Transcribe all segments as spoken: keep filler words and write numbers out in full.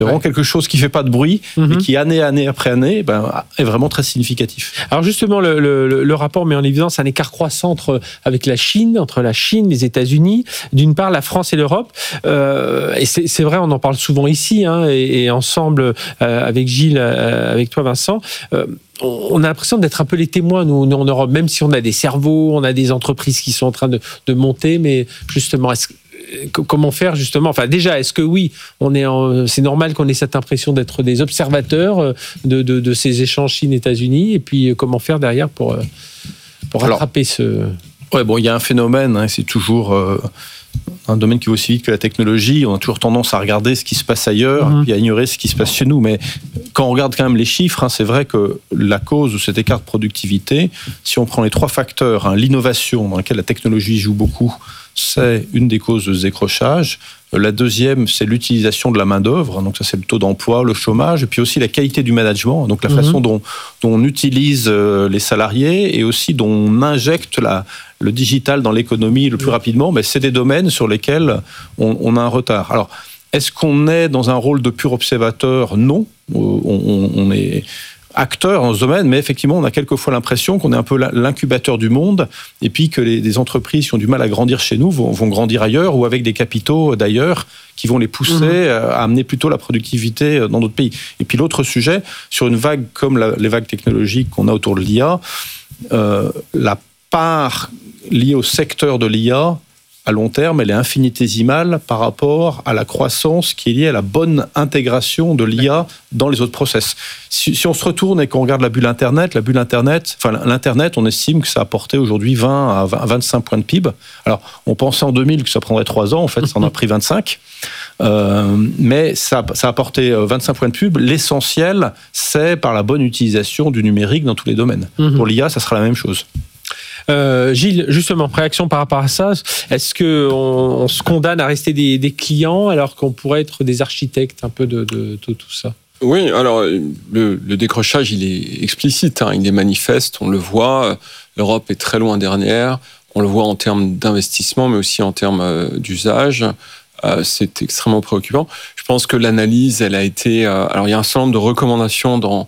C'est vraiment ouais. quelque chose qui ne fait pas de bruit, mm-hmm. mais qui, année, année après année, ben, est vraiment très significatif. Alors justement, le, le, le rapport met en évidence un écart croissant entre, avec la Chine, entre la Chine, les États-Unis, d'une part la France et l'Europe. Euh, et c'est, c'est vrai, on en parle souvent ici, hein, et, et ensemble euh, avec Gilles, euh, avec toi Vincent. Euh, on a l'impression d'être un peu les témoins, nous, nous en Europe, même si on a des cerveaux, on a des entreprises qui sont en train de, de monter, mais justement, est-ce, comment faire justement, enfin déjà, est-ce que oui, on est en, c'est normal qu'on ait cette impression d'être des observateurs de, de, de ces échanges Chine-États-Unis, et puis comment faire derrière pour, pour rattraper Alors, ce... Ouais, bon, il y a un phénomène, hein, c'est toujours... Euh... un domaine qui va aussi vite que la technologie, on a toujours tendance à regarder ce qui se passe ailleurs mmh. et puis à ignorer ce qui se passe chez nous. Mais quand on regarde quand même les chiffres, hein, c'est vrai que la cause de cet écart de productivité, si on prend les trois facteurs, hein, l'innovation dans laquelle la technologie joue beaucoup, c'est une des causes de ce décrochage. La deuxième, c'est l'utilisation de la main-d'œuvre. Donc, ça, c'est le taux d'emploi, le chômage, et puis aussi la qualité du management. Donc, la mmh. façon dont, dont on utilise les salariés et aussi dont on injecte la, le digital dans l'économie le plus mmh. rapidement. Mais c'est des domaines sur lesquels on, on a un retard. Alors, est-ce qu'on est dans un rôle de pur observateur ? Non. On, on, on est acteur dans ce domaine, mais effectivement, on a quelquefois l'impression qu'on est un peu l'incubateur du monde, et puis que les, les entreprises qui ont du mal à grandir chez nous vont, vont grandir ailleurs, ou avec des capitaux d'ailleurs, qui vont les pousser mmh. à amener plutôt la productivité dans d'autres pays. Et puis l'autre sujet, sur une vague comme la, les vagues technologiques qu'on a autour de l'I A, euh, la part liée au secteur de l'I A, à long terme, elle est infinitésimale par rapport à la croissance qui est liée à la bonne intégration de l'I A dans les autres process. Si, si on se retourne et qu'on regarde la bulle Internet, la bulle Internet, enfin l'Internet, on estime que ça a apporté aujourd'hui vingt à vingt-cinq points de P I B. Alors, on pensait en deux mille que ça prendrait trois ans, en fait, ça en a pris vingt-cinq. Euh, mais ça, ça a apporté vingt-cinq points de P I B. L'essentiel, c'est par la bonne utilisation du numérique dans tous les domaines. Mm-hmm. Pour l'I A, ça sera la même chose. Euh, Gilles, justement, réaction par rapport à ça, est-ce qu'on on se condamne à rester des, des clients alors qu'on pourrait être des architectes un peu de, de, de tout ça ? Oui, alors le, le décrochage, il est explicite, hein, il est manifeste, on le voit, l'Europe est très loin derrière, on le voit en termes d'investissement, mais aussi en termes d'usage. Euh, c'est extrêmement préoccupant. Je pense que l'analyse, elle a été... Euh, alors, il y a un certain nombre de recommandations dans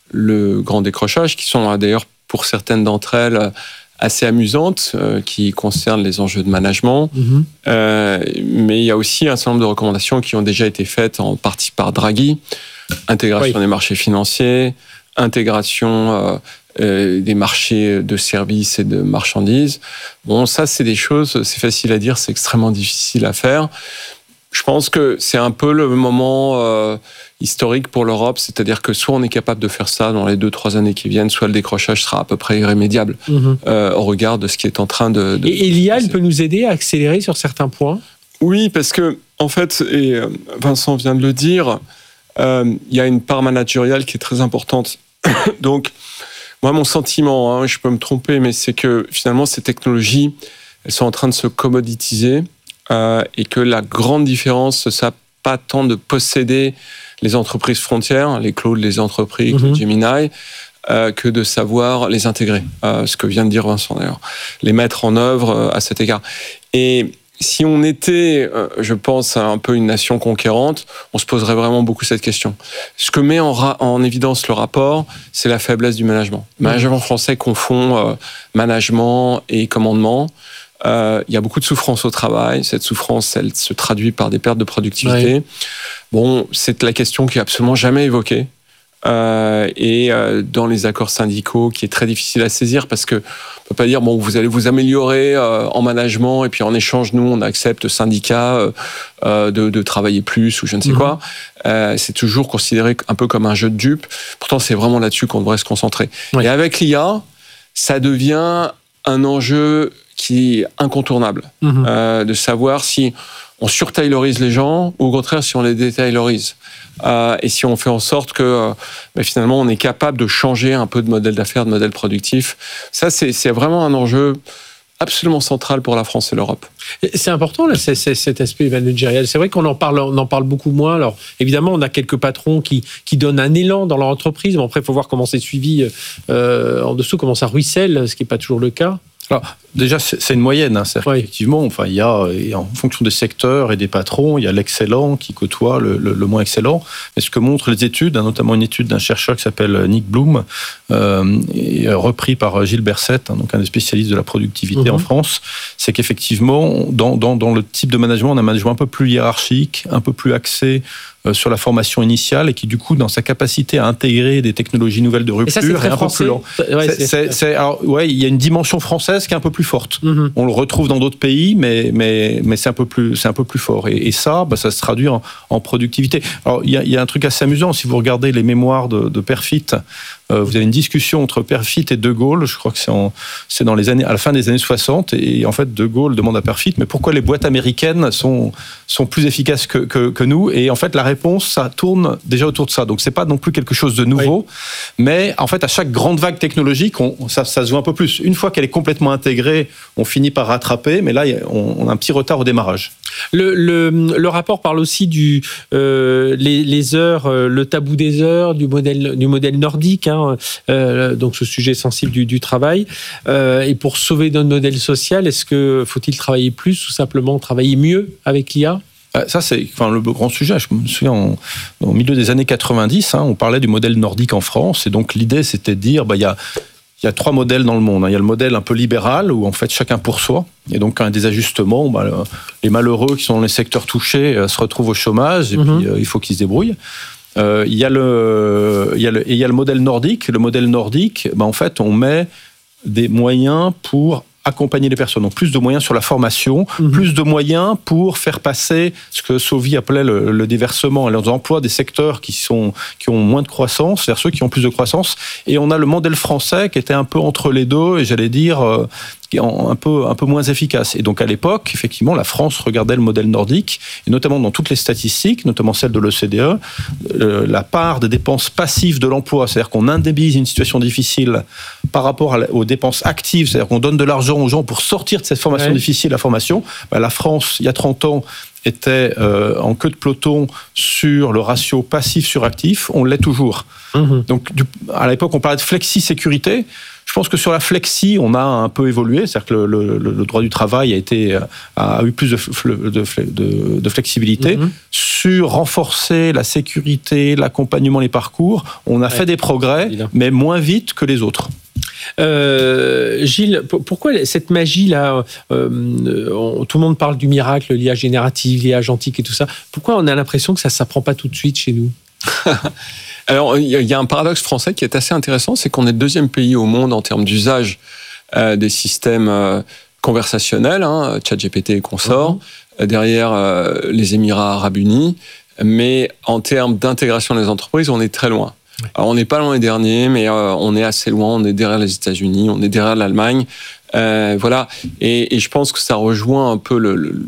le grand décrochage qui sont d'ailleurs, pour certaines d'entre elles, assez amusantes, euh, qui concernent les enjeux de management. Mmh. Euh, mais il y a aussi un certain nombre de recommandations qui ont déjà été faites en partie par Draghi. Intégration oui. des marchés financiers, intégration euh, euh, des marchés de services et de marchandises. Bon, ça, c'est des choses, c'est facile à dire, c'est extrêmement difficile à faire. Je pense que c'est un peu le moment euh, historique pour l'Europe, c'est-à-dire que soit on est capable de faire ça dans les deux, trois années qui viennent, soit le décrochage sera à peu près irrémédiable mmh. euh, au regard de ce qui est en train de... de et, et l'I A, elle peut nous aider à accélérer sur certains points ? Oui, parce que, en fait, et Vincent vient de le dire, euh, il y a une part managériale qui est très importante. Donc, moi, mon sentiment, hein, je peux me tromper, mais c'est que finalement, ces technologies, elles sont en train de se commoditiser. Euh, et que la grande différence, ça n'a pas tant de posséder les entreprises frontières, les clouds, les entreprises, mm-hmm. Gemini, euh, que de savoir les intégrer. Euh, ce que vient de dire Vincent d'ailleurs, les mettre en œuvre euh, à cet égard. Et si on était, euh, je pense, un peu une nation conquérante, on se poserait vraiment beaucoup cette question. Ce que met en, ra- en évidence le rapport, c'est la faiblesse du management. Le management français confond euh, management et commandement. Il euh, y a beaucoup de souffrance au travail. Cette souffrance, elle se traduit par des pertes de productivité. Oui. Bon, c'est la question qui est absolument jamais évoquée. Euh, et euh, dans les accords syndicaux, qui est très difficile à saisir, parce que on peut pas dire bon, vous allez vous améliorer euh, en management, et puis en échange, nous, on accepte syndicat euh, euh, de, de travailler plus ou je ne sais mmh. quoi. Euh, c'est toujours considéré un peu comme un jeu de dupes. Pourtant, c'est vraiment là-dessus qu'on devrait se concentrer. Oui. Et avec l'I A, ça devient un enjeu qui est incontournable, mmh. euh, de savoir si on surtaylorise les gens ou au contraire si on les détaylorise. Euh, et si on fait en sorte que euh, bah, finalement on est capable de changer un peu de modèle d'affaires, de modèle productif. Ça, c'est, c'est vraiment un enjeu absolument central pour la France et l'Europe. C'est important là, c'est, c'est, cet aspect managérial. C'est vrai qu'on en parle, on en parle beaucoup moins. Alors évidemment, on a quelques patrons qui qui donnent un élan dans leur entreprise. Mais après, il faut voir comment c'est suivi euh, en dessous, comment ça ruisselle, ce qui n'est pas toujours le cas. Alors, déjà, c'est une moyenne. Hein. C'est-à-dire oui. qu'effectivement, enfin, il y a, en fonction des secteurs et des patrons, il y a l'excellent qui côtoie le, le, le moins excellent. Mais ce que montrent les études, hein, notamment une étude d'un chercheur qui s'appelle Nick Bloom, euh, et repris par Gilles Berset, hein, donc un des spécialistes de la productivité mmh. en France, c'est qu'effectivement, dans, dans, dans le type de management, on a un management un peu plus hiérarchique, un peu plus axé euh, sur la formation initiale, et qui, du coup, dans sa capacité à intégrer des technologies nouvelles de rupture, et ça, c'est est un français. peu plus lent. Ouais, c'est, c'est, c'est, alors, ouais, il y a une dimension française qui est un peu plus forte. Mmh. On le retrouve dans d'autres pays, mais, mais, mais c'est, un peu plus, c'est un peu plus fort. Et, et ça, bah, ça se traduit en, en productivité. Alors, il y, a, il y a un truc assez amusant. Si vous regardez les mémoires de, de Perfit, euh, vous avez une discussion entre Perfit et De Gaulle. Je crois que c'est, en, c'est dans les années, à la fin des années soixante. Et en fait, De Gaulle demande à Perfit, mais pourquoi les boîtes américaines sont, sont plus efficaces que, que, que nous? Et en fait, la réponse, ça tourne déjà autour de ça. Donc, c'est pas non plus quelque chose de nouveau. Oui. Mais en fait, à chaque grande vague technologique, on, ça, ça se voit un peu plus. Une fois qu'elle est complètement intégrée, on finit par rattraper. Mais là, on, on a un petit retard au démarrage. Le, le, le rapport parle aussi du euh, les, les heures, euh, le tabou des heures, du modèle du modèle nordique, hein, euh, donc ce sujet sensible du, du travail. Euh, et pour sauver notre modèle social, est-ce que faut-il travailler plus ou simplement travailler mieux avec l'I A? Ça, c'est enfin, le grand sujet. Je me souviens, en, au milieu des années quatre-vingt-dix, hein, on parlait du modèle nordique en France. Et donc, l'idée, c'était de dire, bah, il y a Il y a trois modèles dans le monde. Il y a le modèle un peu libéral, où en fait chacun pour soi. Et donc, un des ajustements, bah, les malheureux qui sont dans les secteurs touchés se retrouvent au chômage, et mm-hmm. puis euh, il faut qu'ils se débrouillent. Euh, il y a le, il y a le, et il y a le modèle nordique. Le modèle nordique, bah, en fait, on met des moyens pour accompagner les personnes. Donc, plus de moyens sur la formation, mmh. plus de moyens pour faire passer ce que Sauvy appelait le, le déversement, les emplois des secteurs qui, sont, qui ont moins de croissance vers ceux qui ont plus de croissance. Et on a le modèle français qui était un peu entre les deux, et j'allais dire euh, un peu, un peu moins efficace. Et donc, à l'époque, effectivement, la France regardait le modèle nordique, et notamment dans toutes les statistiques, notamment celles de l'O C D E, euh, la part des dépenses passives de l'emploi, c'est-à-dire qu'on indemnise une situation difficile par rapport à, aux dépenses actives, c'est-à-dire qu'on donne de l'argent aux gens pour sortir de cette formation ouais. difficile, la formation. Ben, la France, il y a trente ans, était euh, en queue de peloton sur le ratio passif sur actif. On l'est toujours. Mmh. Donc, du, à l'époque, on parlait de flexi-sécurité. Je pense que sur la flexi, on a un peu évolué, c'est-à-dire que le, le, le droit du travail a, été, a eu plus de, de, de, de flexibilité. Mmh. Sur renforcer la sécurité, l'accompagnement, les parcours, on a ouais. fait des progrès, évidemment. Mais moins vite que les autres. Euh, Gilles, pourquoi cette magie-là, euh, on, tout le monde parle du miracle, l'I A générative, l'I A agentique et tout ça, pourquoi on a l'impression que ça ne s'apprend pas tout de suite chez nous? Alors, il y a un paradoxe français qui est assez intéressant, c'est qu'on est le deuxième pays au monde en termes d'usage euh, des systèmes euh, conversationnels, hein, ChatGPT et consorts, mmh. derrière euh, les Émirats arabes unis, mais en termes d'intégration des entreprises, on est très loin. Alors, on n'est pas loin les derniers, mais euh, on est assez loin. On est derrière les États-Unis, on est derrière l'Allemagne. Euh, voilà. Et, et je pense que ça rejoint un peu le, le,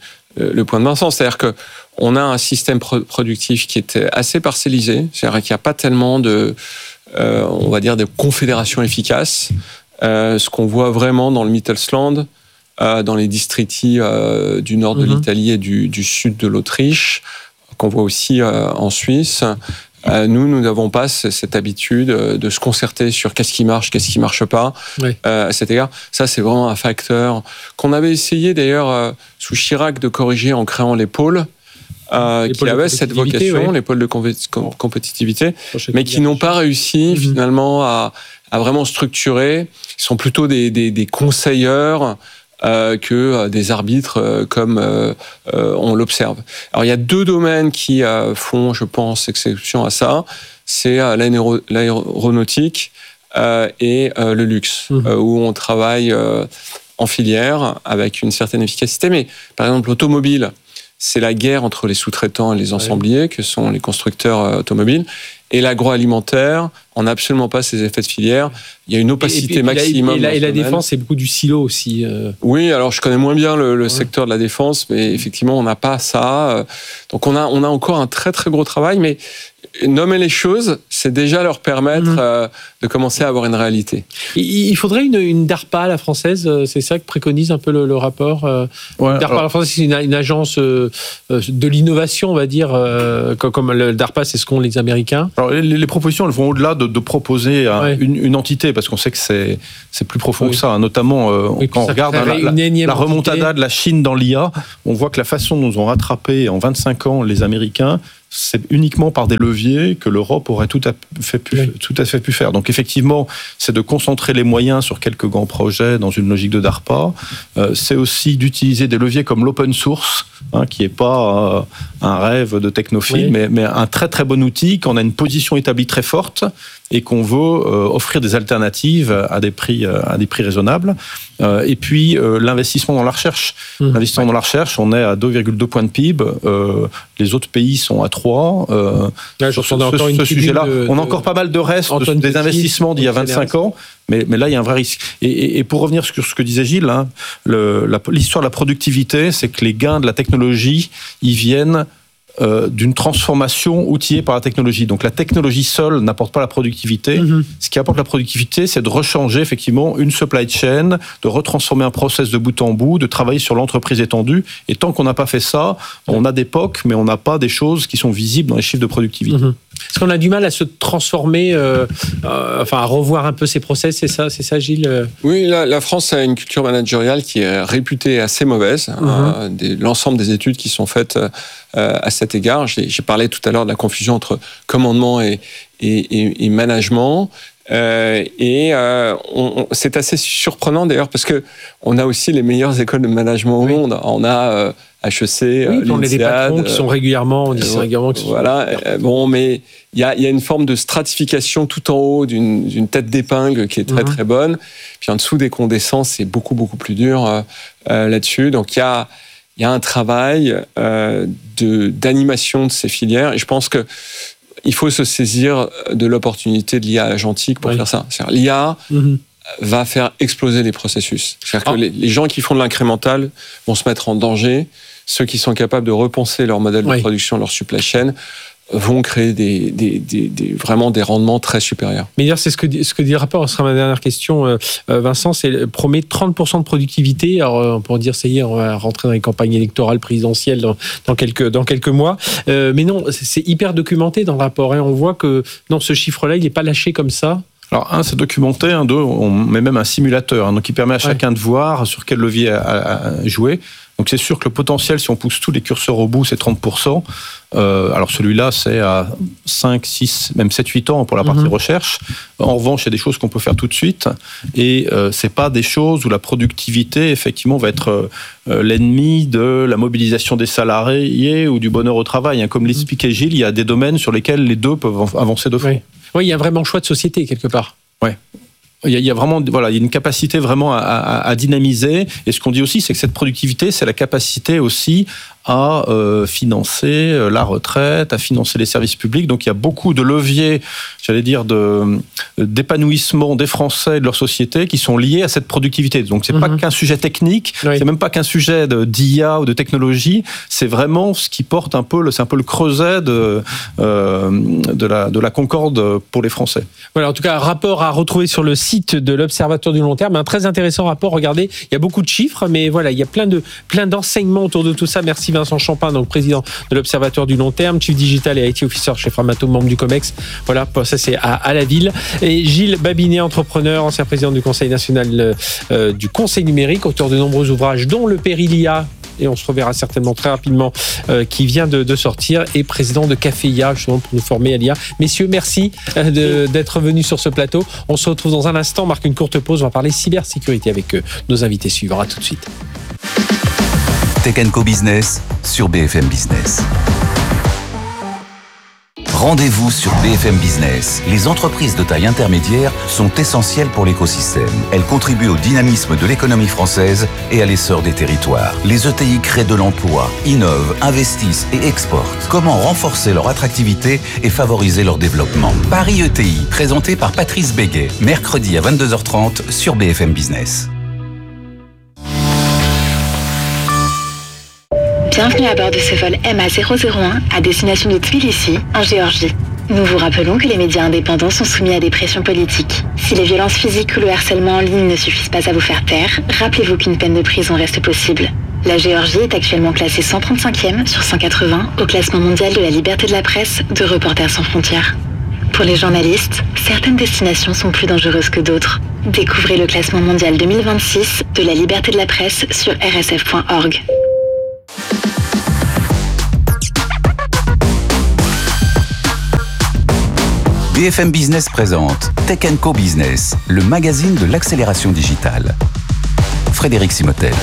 le point de Vincent. C'est-à-dire qu'on a un système pro- productif qui est assez parcellisé. C'est-à-dire qu'il n'y a pas tellement de, euh, on va dire, de confédération efficace. Euh, ce qu'on voit vraiment dans le Mittelstand, euh, dans les districts euh, du nord de mm-hmm. l'Italie et du, du sud de l'Autriche, qu'on voit aussi euh, en Suisse. Euh, nous, nous n'avons pas cette habitude de se concerter sur qu'est-ce qui marche, qu'est-ce qui ne marche pas. Oui. Euh, à cet égard, ça, c'est vraiment un facteur qu'on avait essayé d'ailleurs euh, sous Chirac de corriger en créant les pôles, euh, les qui pôles avaient cette vocation, oui. les pôles de compé- com- compétitivité, mais qui n'ont pas réussi mm-hmm. finalement à, à vraiment structurer. Ils sont plutôt des, des, des conseilleurs Euh, que euh, des arbitres euh, comme euh, euh, on l'observe. Alors il y a deux domaines qui euh, font, je pense, exception à ça. C'est euh, l'aéro- l'aéronautique euh, et euh, le luxe, mmh. euh, où on travaille euh, en filière avec une certaine efficacité. Mais par exemple, l'automobile, c'est la guerre entre les sous-traitants et les ensembliers, que sont les constructeurs euh, automobiles. Et l'agroalimentaire, on n'a absolument pas ces effets de filière. Il y a une opacité et, et, et maximum. Et la, et la défense, c'est beaucoup du silo aussi. Euh... Oui, alors je connais moins bien le, le ouais. secteur de la défense, mais effectivement, on n'a pas ça. Donc on a, on a encore un très très gros travail, mais nommer les choses, c'est déjà leur permettre mmh. euh, de commencer à avoir une réalité. Il faudrait une, une DARPA, la française, c'est ça que préconise un peu le, le rapport. Euh, ouais, DARPA, alors... la française, c'est une, une agence euh, de l'innovation, on va dire, euh, comme, comme le DARPA, c'est ce qu'ont les Américains. Alors, les, les propositions, elles vont au-delà de, de proposer un, ouais. une, une entité, parce qu'on sait que c'est, c'est plus profond oui. que ça, hein, notamment euh, oui, quand on regarde hein, la, la, la remontada de la Chine dans l'I A, on voit que la façon dont ils ont rattrapé en vingt-cinq ans les Américains, c'est uniquement par des leviers que l'Europe aurait tout à fait pu, oui. tout à fait pu faire. Donc effectivement, c'est de concentrer les moyens sur quelques grands projets dans une logique de DARPA. Euh, c'est aussi d'utiliser des leviers comme l'open source, hein, qui n'est pas euh, un rêve de technophile, oui. mais, mais un très très bon outil quand on a une position établie très forte et qu'on veut euh, offrir des alternatives à des prix, euh, à des prix raisonnables. Euh, et puis euh, l'investissement dans la recherche. Mmh. L'investissement ouais. dans la recherche, on est à deux virgule deux points de P I B. Euh, les autres pays sont à trois. Euh, Là, sur ce, ce, ce sujet-là, de, on a encore pas mal de restes de, des investissements d'il y a vingt-cinq ans. Mais, mais là, il y a un vrai risque. Et, et, et pour revenir sur ce que disait Gilles, hein, le, la, l'histoire de la productivité, c'est que les gains de la technologie, ils viennent Euh, d'une transformation outillée par la technologie. Donc la technologie seule n'apporte pas la productivité. Mm-hmm. Ce qui apporte la productivité, c'est de rechanger effectivement une supply chain, de retransformer un process de bout en bout, de travailler sur l'entreprise étendue. Et tant qu'on n'a pas fait ça, on a des P O C, mais on n'a pas des choses qui sont visibles dans les chiffres de productivité. Mm-hmm. Est-ce qu'on a du mal à se transformer, euh, euh, enfin à revoir un peu ces process, c'est ça, c'est ça, Gilles ? Oui, la, la France a une culture managériale qui est réputée assez mauvaise. Mm-hmm. Hein, des, l'ensemble des études qui sont faites euh, à cet égard. J'ai, j'ai parlé tout à l'heure de la confusion entre commandement et, et, et, et management. Euh, et euh, on, on, c'est assez surprenant d'ailleurs parce que on a aussi les meilleures écoles de management au oui. monde. On a euh, H E C, oui, euh, on a des patrons qui sont régulièrement, on dit euh, régulièrement qui voilà. sont... Euh, bon, mais il y a, y a une forme de stratification tout en haut d'une, d'une tête d'épingle qui est très mmh. très bonne. Puis en dessous des condescends, c'est beaucoup beaucoup plus dur euh, euh, là-dessus. Donc il y a il y a un travail euh, de d'animation de ces filières. Et je pense que il faut se saisir de l'opportunité de l'I A agentique pour oui. faire ça. C'est-à-dire, l'I A mm-hmm. va faire exploser les processus. C'est-à-dire ah. que les, les gens qui font de l'incrémental vont se mettre en danger. Ceux qui sont capables de repenser leur modèle oui. de production, leur supply chain, vont créer des, des, des, des, vraiment des rendements très supérieurs. Mais d'ailleurs, c'est ce que dit, ce que dit le rapport. Ce sera ma dernière question, euh, Vincent. C'est promet trente pour cent de productivité. Alors, on pourrait dire, ça y est, on va rentrer dans les campagnes électorales présidentielles dans, dans, quelques, dans quelques mois. Euh, mais non, c'est, c'est hyper documenté dans le rapport. Hein. On voit que non, ce chiffre-là, il n'est pas lâché comme ça. Alors, un, c'est documenté. Un, deux, on met même un simulateur, hein, donc qui permet à chacun ouais. de voir sur quel levier à, à jouer. Donc c'est sûr que le potentiel, si on pousse tous les curseurs au bout, c'est trente pour cent. Euh, alors celui-là, c'est à cinq, six, même sept, huit ans pour la partie mmh. recherche. En revanche, il y a des choses qu'on peut faire tout de suite. Et euh, c'est pas des choses où la productivité, effectivement, va être euh, l'ennemi de la mobilisation des salariés ou du bonheur au travail. Hein. Comme l'expliquait Gilles, il y a des domaines sur lesquels les deux peuvent avancer de front. Oui. Oui, il y a vraiment choix de société, quelque part. Oui. Il y a vraiment, voilà, il y a une capacité vraiment à, à, à dynamiser. Et ce qu'on dit aussi, c'est que cette productivité, c'est la capacité aussi à euh, financer la retraite, à financer les services publics. Donc il y a beaucoup de leviers, j'allais dire, de, d'épanouissement des Français et de leur société qui sont liés à cette productivité. Donc c'est mm-hmm. pas qu'un sujet technique, oui. c'est même pas qu'un sujet de, d'I A ou de technologie, c'est vraiment ce qui porte un peu, le, c'est un peu le creuset de, euh, de, la, de la concorde pour les Français. Voilà, en tout cas, un rapport à retrouver sur le site de l'Observatoire du long terme, un très intéressant rapport. Regardez, il y a beaucoup de chiffres, mais voilà, il y a plein de plein d'enseignements autour de tout ça. Merci Vincent Champin, donc président de l'Observatoire du long terme, Chief Digital et I T Officer chez Framatome, membre du COMEX. Voilà, ça c'est à, à la ville. Et Gilles Babinet, entrepreneur, ancien président du Conseil national euh, du Conseil numérique, auteur de nombreux ouvrages, dont le Périlia. Et on se reverra certainement très rapidement, euh, qui vient de, de sortir, et président de Café I A, justement, pour nous former à l'I A. Messieurs, merci euh, de, d'être venus sur ce plateau. On se retrouve dans un instant, on marque une courte pause, on va parler cybersécurité avec euh, nos invités suivants. À tout de suite. Tech and Co Business sur B F M Business. Rendez-vous sur B F M Business. Les entreprises de taille intermédiaire sont essentielles pour l'écosystème. Elles contribuent au dynamisme de l'économie française et à l'essor des territoires. Les E T I créent de l'emploi, innovent, investissent et exportent. Comment renforcer leur attractivité et favoriser leur développement ? Paris E T I, présenté par Patrice Béguet, mercredi à vingt-deux heures trente sur B F M Business. Bienvenue à bord de ce vol M A zéro zéro un à destination de Tbilissi, en Géorgie. Nous vous rappelons que les médias indépendants sont soumis à des pressions politiques. Si les violences physiques ou le harcèlement en ligne ne suffisent pas à vous faire taire, rappelez-vous qu'une peine de prison reste possible. La Géorgie est actuellement classée cent trente-cinquième sur cent quatre-vingts au classement mondial de la liberté de la presse de Reporters sans frontières. Pour les journalistes, certaines destinations sont plus dangereuses que d'autres. Découvrez le classement mondial deux mille vingt-six de la liberté de la presse sur r s f point org. B F M Business présente Tech and Co Business, le magazine de l'accélération digitale. Frédéric Simotel.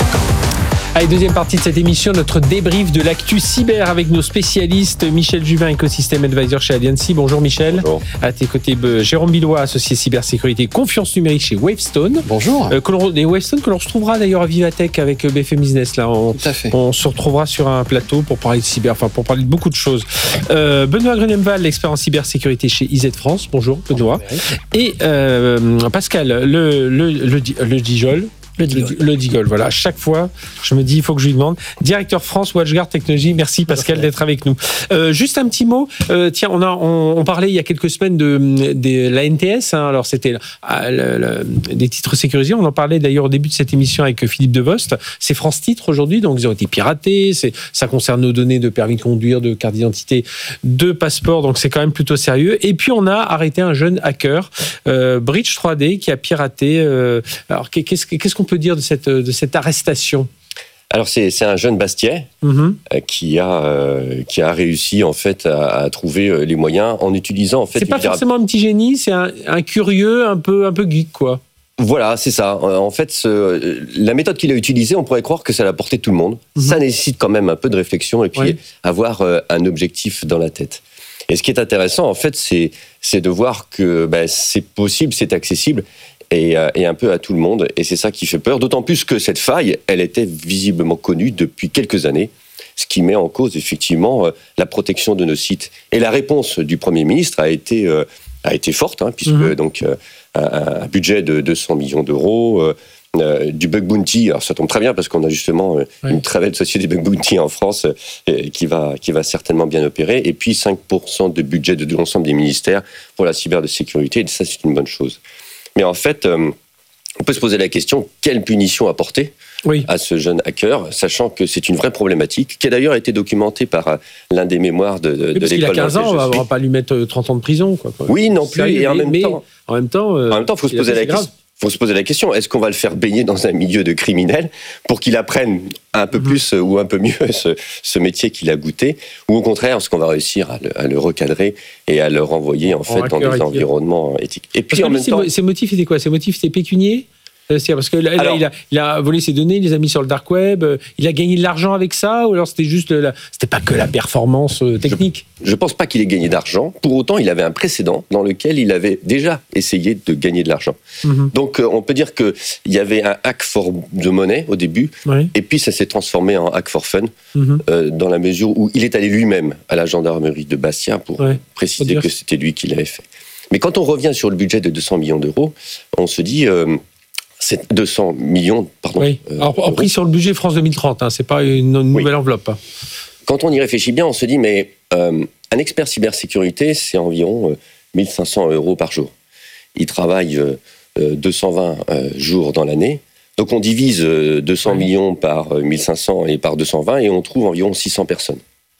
Allez, deuxième partie de cette émission, notre débrief de l'actu cyber avec nos spécialistes. Michel Juvin, Ecosystem Advisor chez Alliancy. Bonjour Michel. Bonjour. À tes côtés, Jérôme Billois, associé cybersécurité confiance numérique chez Wavestone. Bonjour. Euh, que l'on, des Wavestone que l'on retrouvera d'ailleurs à Vivatech avec B F M Business. Là, on, Tout à fait. on se retrouvera sur un plateau pour parler de cyber, enfin pour parler de beaucoup de choses. Euh, Benoît Grunemval, l'expert en cybersécurité chez I Z France. Bonjour Benoît. Bonjour. Et euh, Pascal Le, le, le, le Dijol. Le Digol. Le Digol, voilà. À chaque fois, je me dis, il faut que je lui demande. Directeur France, WatchGuard Technologies. Merci Pascal d'être avec nous. Euh, juste un petit mot. Euh, tiens, on a, on, on parlait il y a quelques semaines de, de la N T S. Hein, alors c'était euh, le, le, des titres sécurisés. On en parlait d'ailleurs au début de cette émission avec Philippe Devost. C'est France Titres aujourd'hui, donc ils ont été piratés. C'est, ça concerne nos données de permis de conduire, de carte d'identité, de passeport. Donc c'est quand même plutôt sérieux. Et puis on a arrêté un jeune hacker, euh, Bridge trois D, qui a piraté. Euh, alors qu'est-ce, qu'est-ce qu'on peut dire de cette, de cette arrestation? Alors c'est, c'est un jeune Bastiais mmh. euh, qui a euh, qui a réussi en fait à, à trouver les moyens en utilisant en fait. C'est pas forcément un petit génie, c'est un, un curieux, un peu un peu geek quoi. Voilà, c'est ça. En fait, ce, la méthode qu'il a utilisée, on pourrait croire que ça l'a porté tout le monde. Mmh. Ça nécessite quand même un peu de réflexion et puis oui. avoir euh, un objectif dans la tête. Et ce qui est intéressant en fait, c'est c'est de voir que bah, c'est possible, c'est accessible. Et, euh, et un peu à tout le monde, et c'est ça qui fait peur, d'autant plus que cette faille, elle était visiblement connue depuis quelques années, ce qui met en cause effectivement euh, la protection de nos sites. Et la réponse du Premier ministre a été, euh, a été forte, hein, puisque mmh. donc, euh, un, un budget de deux cents millions d'euros, euh, euh, du bug bounty, alors ça tombe très bien parce qu'on a justement euh, oui. une très belle société bug bounty en France euh, qui, va, qui va certainement bien opérer, et puis cinq pour cent de budget de, de l'ensemble des ministères pour la cybersécurité, et ça c'est une bonne chose. Mais en fait, euh, on peut se poser la question, quelle punition apporter oui. à ce jeune hacker, sachant que c'est une vraie problématique, qui a d'ailleurs été documentée par euh, l'un des mémoires de, de, oui, de parce l'école. Qu'il a quinze ans, on ne va pas lui mettre trente ans de prison. Quoi, quoi. Oui, non plus, ça, et en, mais, même mais temps, en même temps... Euh, en même temps, il faut se poser la question. faut se poser la question, est-ce qu'on va le faire baigner dans un milieu de criminels pour qu'il apprenne un peu mmh. plus euh, ou un peu mieux ce, ce métier qu'il a goûté, ou au contraire, est-ce qu'on va réussir à le, à le recadrer et à le renvoyer en, en fait dans des éthique. environnements éthiques. Et puis parce en même ses, temps, ses motifs étaient quoi? Ses motifs étaient pécuniers? C'est-à-dire parce que là, alors, là, il, a, il a volé ses données, il les a mis sur le dark web, il a gagné de l'argent avec ça, ou alors c'était juste, la, c'était pas que la performance technique? Je, je pense pas qu'il ait gagné d'argent. Pour autant, il avait un précédent dans lequel il avait déjà essayé de gagner de l'argent. Mm-hmm. Donc, on peut dire que il y avait un hack for de monnaie au début, oui. et puis ça s'est transformé en hack for fun, mm-hmm. euh, dans la mesure où il est allé lui-même à la gendarmerie de Bastia pour ouais, préciser que c'était lui qui l'avait fait. Mais quand on revient sur le budget de deux cents millions d'euros, on se dit. Euh, C'est deux cents millions, pardon. Oui. Alors, euh, pris sur le budget France deux mille trente, hein, c'est pas une nouvelle oui. enveloppe. Hein. Quand on y réfléchit bien, on se dit, mais euh, un expert cybersécurité, c'est environ euh, mille cinq cents euros par jour. Il travaille euh, deux cent vingt euh, jours dans l'année. Donc on divise euh, deux cents oui. millions par euh, mille cinq cents et par deux cent vingt et on trouve environ six cents personnes.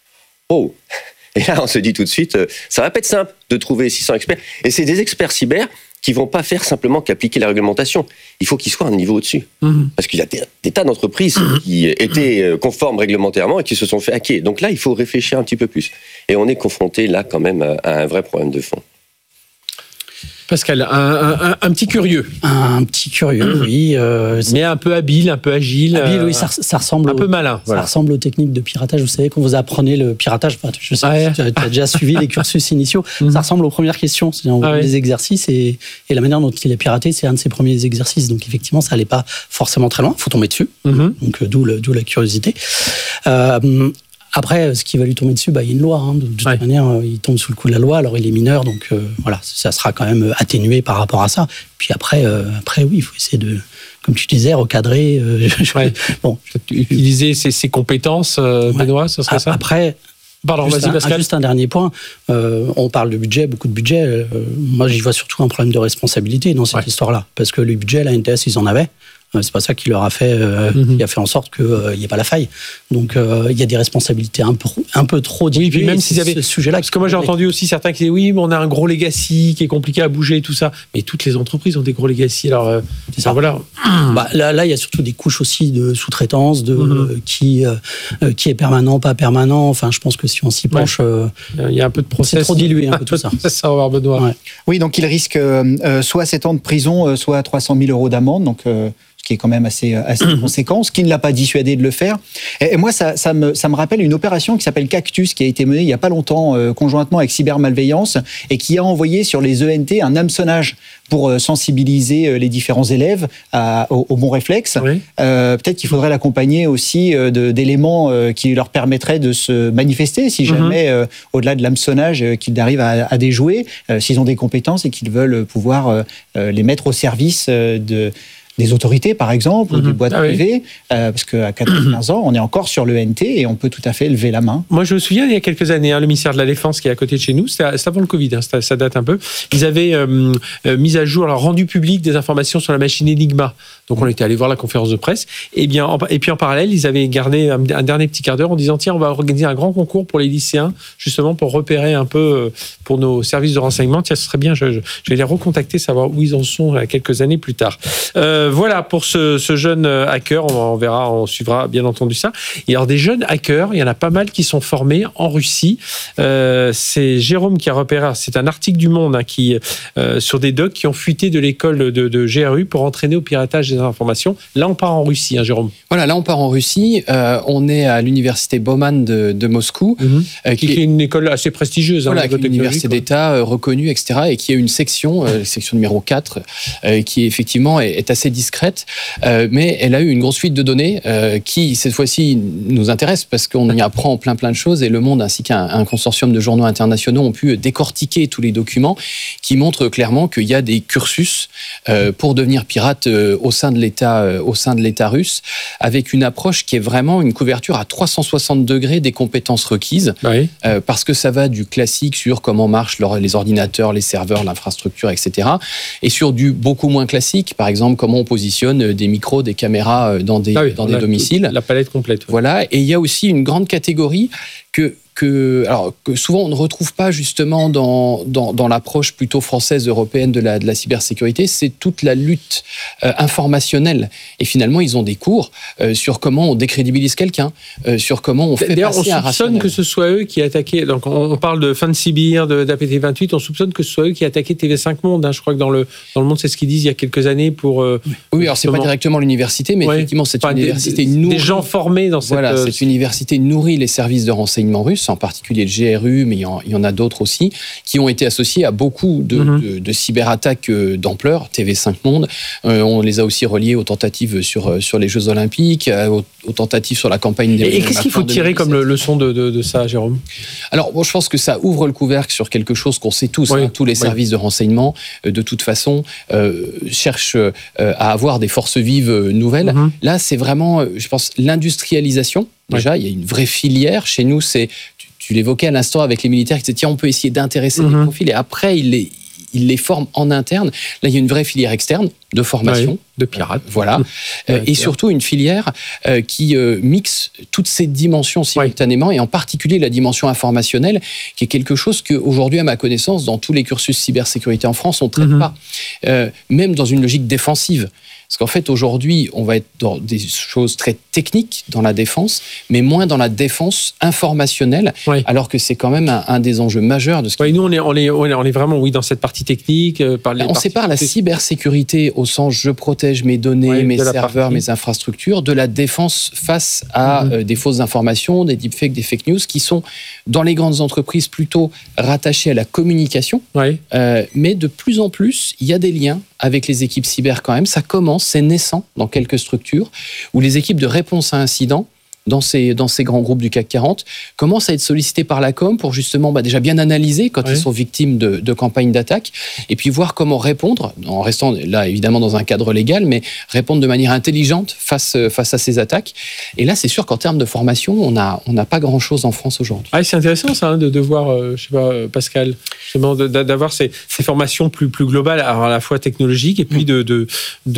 Oh! Et là, on se dit tout de suite, euh, ça va pas être simple de trouver six cents experts. Et c'est des experts cyber qui vont pas faire simplement qu'appliquer la réglementation. Il faut qu'ils soient un niveau au-dessus. Mmh. Parce qu'il y a des, des tas d'entreprises qui étaient conformes réglementairement et qui se sont fait hacker. Donc là, il faut réfléchir un petit peu plus. Et on est confronté là quand même à un vrai problème de fond. Pascal, un, un, un petit curieux. Un petit curieux, oui. Euh, Mais un peu habile, un peu agile. Habile, oui, ça, ça ressemble. Un au, peu malin. Ça voilà. ressemble aux techniques de piratage. Vous savez, quand vous apprenez le piratage, enfin, je sais, ah ouais. tu as, tu as déjà suivi les cursus initiaux. Mm-hmm. Ça ressemble aux premières questions. C'est-à-dire, on ah ouais. les exercices et, et la manière dont il a piraté, c'est un de ses premiers exercices. Donc, effectivement, ça n'allait pas forcément très loin. Il faut tomber dessus. Mm-hmm. Donc, d'où, le, d'où la curiosité. Euh, Après, ce qui va lui tomber dessus, bah, il y a une loi. Hein. De toute ouais. manière, il tombe sous le coup de la loi. Alors, il est mineur, donc euh, voilà, ça sera quand même atténué par rapport à ça. Puis après, euh, après oui, il faut essayer de, comme tu disais, recadrer. Euh, ouais. Bon, utiliser ses, ses compétences, euh, ouais. Benoît, ce serait ça. Après. Pardon, juste, vas-y, un, Pascal. juste un dernier point. Euh, on parle de budget, beaucoup de budget. Euh, moi, j'y vois surtout un problème de responsabilité dans cette ouais. histoire-là. Parce que le budget, la N T S, ils en avaient. c'est pas ça qui leur a fait, euh, mm-hmm. qui a fait en sorte qu'il n'y euh, ait pas la faille. Donc euh, il y a des responsabilités un peu, un peu trop diluées. Oui, puis même s'ils avaient ce sujet-là. Parce que moi j'ai entendu aussi certains qui disaient oui, mais on a un gros legacy qui est compliqué à bouger et tout ça. Mais toutes les entreprises ont des gros legacy. Alors euh, c'est ça. Voilà. Bah, là, là, il y a surtout des couches aussi de sous-traitance, de mm-hmm. euh, qui euh, qui est permanent, pas permanent. Enfin, je pense que si on s'y penche, ouais. euh, il y a un peu de process. C'est trop dilué, un peu tout ça. C'est ça, on va Benoît. Ouais. Oui, donc il risque euh, soit sept ans de prison, euh, soit trois cent mille euros d'amende. Donc euh, qui est quand même assez, assez conséquent, ce qui ne l'a pas dissuadé de le faire. Et, et moi, ça, ça, me, ça me rappelle une opération qui s'appelle Cactus, qui a été menée il n'y a pas longtemps, euh, conjointement avec Cybermalveillance, et qui a envoyé sur les E N T un hameçonnage pour euh, sensibiliser euh, les différents élèves à, au, au bon réflexe. Oui. Euh, peut-être qu'il faudrait l'accompagner aussi euh, de, d'éléments euh, qui leur permettraient de se manifester, si jamais, mm-hmm. euh, au-delà de l'hameçonnage, euh, qu'ils arrivent à, à déjouer, euh, s'ils ont des compétences et qu'ils veulent pouvoir euh, euh, les mettre au service euh, de... des autorités, par exemple, mmh. ou des boîtes ah privées, oui. euh, parce qu'à quatorze ans, on est encore sur l'E N T et on peut tout à fait lever la main. Moi, je me souviens, il y a quelques années, hein, le ministère de la Défense qui est à côté de chez nous, c'était, c'était avant le Covid, hein, ça, ça date un peu, ils avaient euh, euh, mis à jour, alors rendu public des informations sur la machine Enigma. Donc, on était allé voir la conférence de presse. Et, bien, en, et puis, en parallèle, ils avaient gardé un, un dernier petit quart d'heure en disant, tiens, on va organiser un grand concours pour les lycéens, justement, pour repérer un peu euh, pour nos services de renseignement. Tiens, ce serait bien, je, je, je vais les recontacter, savoir où ils en sont là, quelques années plus tard. Euh, voilà pour ce ce jeune hacker, on, on verra, on suivra bien entendu ça. Et alors des jeunes hackers, il y en a pas mal qui sont formés en Russie. Euh, c'est Jérôme qui a repéré, c'est un article du Monde hein, qui euh, sur des docs qui ont fuité de l'école de, de G R U pour entraîner au piratage des informations. Là, on part en Russie, hein, Jérôme. Voilà, là on part en Russie. Euh, on est à l'université Bauman de, de Moscou, mm-hmm. euh, qui, qui est une école assez prestigieuse. Voilà, hein, qui est une université d'État euh, reconnue, et cetera, et qui a une section, euh, section numéro quatre, euh, qui effectivement est, est assez discrète. Euh, mais elle a eu une grosse fuite de données euh, qui, cette fois-ci, nous intéresse parce qu'on y apprend plein plein de choses et Le Monde ainsi qu'un un consortium de journaux internationaux ont pu décortiquer tous les documents qui montrent clairement qu'il y a des cursus euh, pour devenir pirate euh, au sein de l'État, euh, au sein de l'État russe, avec une approche qui est vraiment une couverture à trois cent soixante degrés des compétences requises, oui. euh, parce que ça va du classique sur comment marchent les ordinateurs, les serveurs, l'infrastructure, et cetera, et sur du beaucoup moins classique, par exemple comment on positionne des micros, des caméras dans des, ah oui, dans des domiciles. La palette complète. Oui. Voilà. Et il y a aussi une grande catégorie que, que, alors, que souvent on ne retrouve pas justement dans, dans, dans l'approche plutôt française, européenne de la, de la cybersécurité, c'est toute la lutte euh, informationnelle. Et finalement, ils ont des cours euh, sur comment on décrédibilise quelqu'un, euh, sur comment on fait D'ailleurs, passer un rationnel. On soupçonne que ce soit eux qui attaquaient, donc on parle de FancyBeer, d'A P T vingt-huit, on soupçonne que ce soit eux qui attaquaient T V cinq Monde. Hein. Je crois que dans le, dans le Monde, c'est ce qu'ils disent il y a quelques années pour... Euh, oui, alors c'est pas directement l'université, mais ouais. effectivement, c'est une université des, nourrie. Des gens formés dans cette... Voilà, cette université nourrit les services de renseignement russes, en particulier le G R U, mais il y en, il y en a d'autres aussi, qui ont été associés à beaucoup de, mm-hmm. de, de cyberattaques d'ampleur, T V cinq Monde. Euh, on les a aussi reliés aux tentatives sur, sur les Jeux Olympiques, aux, aux tentatives sur la campagne des... Et, et qu'est-ce qu'il faut tirer comme le, leçon de, de, de ça, Jérôme ? Alors, bon, je pense que ça ouvre le couvercle sur quelque chose qu'on sait tous. Oui, hein, tous les oui. services de renseignement, euh, de toute façon, euh, cherchent euh, à avoir des forces vives nouvelles. Mm-hmm. Là, c'est vraiment, je pense, l'industrialisation. Déjà, oui. il y a une vraie filière. Chez nous, c'est... Tu l'évoquais à l'instant avec les militaires qui disaient tiens, on peut essayer d'intéresser mmh. des profils et après ils les, ils les forment en interne. Là, il y a une vraie filière externe de formation. Oui, de pirates. Euh, voilà. euh, et surtout une filière euh, qui euh, mixe toutes ces dimensions simultanément oui. et en particulier la dimension informationnelle qui est quelque chose qu'aujourd'hui, à ma connaissance, dans tous les cursus cybersécurité en France, on ne traite mmh. pas. Euh, même dans une logique défensive. Parce qu'en fait, aujourd'hui, on va être dans des choses très techniques dans la défense, mais moins dans la défense informationnelle, oui. alors que c'est quand même un, un des enjeux majeurs de ce oui, qui... Nous, on est, on, est, on est vraiment oui, dans cette partie technique. Euh, par les on sépare la cybersécurité au sens je protège mes données, oui, mes serveurs, mes infrastructures, de la défense face à mm-hmm. euh, des fausses informations, des deepfakes, des fake news, qui sont dans les grandes entreprises plutôt rattachées à la communication. Oui. Euh, mais de plus en plus, il y a des liens avec les équipes cyber quand même. Ça commence, c'est naissant dans quelques structures, où les équipes de réponse à incidents dans ces, dans ces grands groupes du C A C quarante, commencent à être sollicités par la com pour justement bah, déjà bien analyser quand ouais. ils sont victimes de, de campagnes d'attaque et puis voir comment répondre, en restant là évidemment dans un cadre légal, mais répondre de manière intelligente face, face à ces attaques. Et là, c'est sûr qu'en termes de formation, on n'a on n'a pas grand-chose en France aujourd'hui. Ah, c'est intéressant ça, hein, de, de voir, euh, je sais pas, Pascal, justement, de, d'avoir ces, ces formations plus, plus globales, alors à la fois technologiques et puis de, de,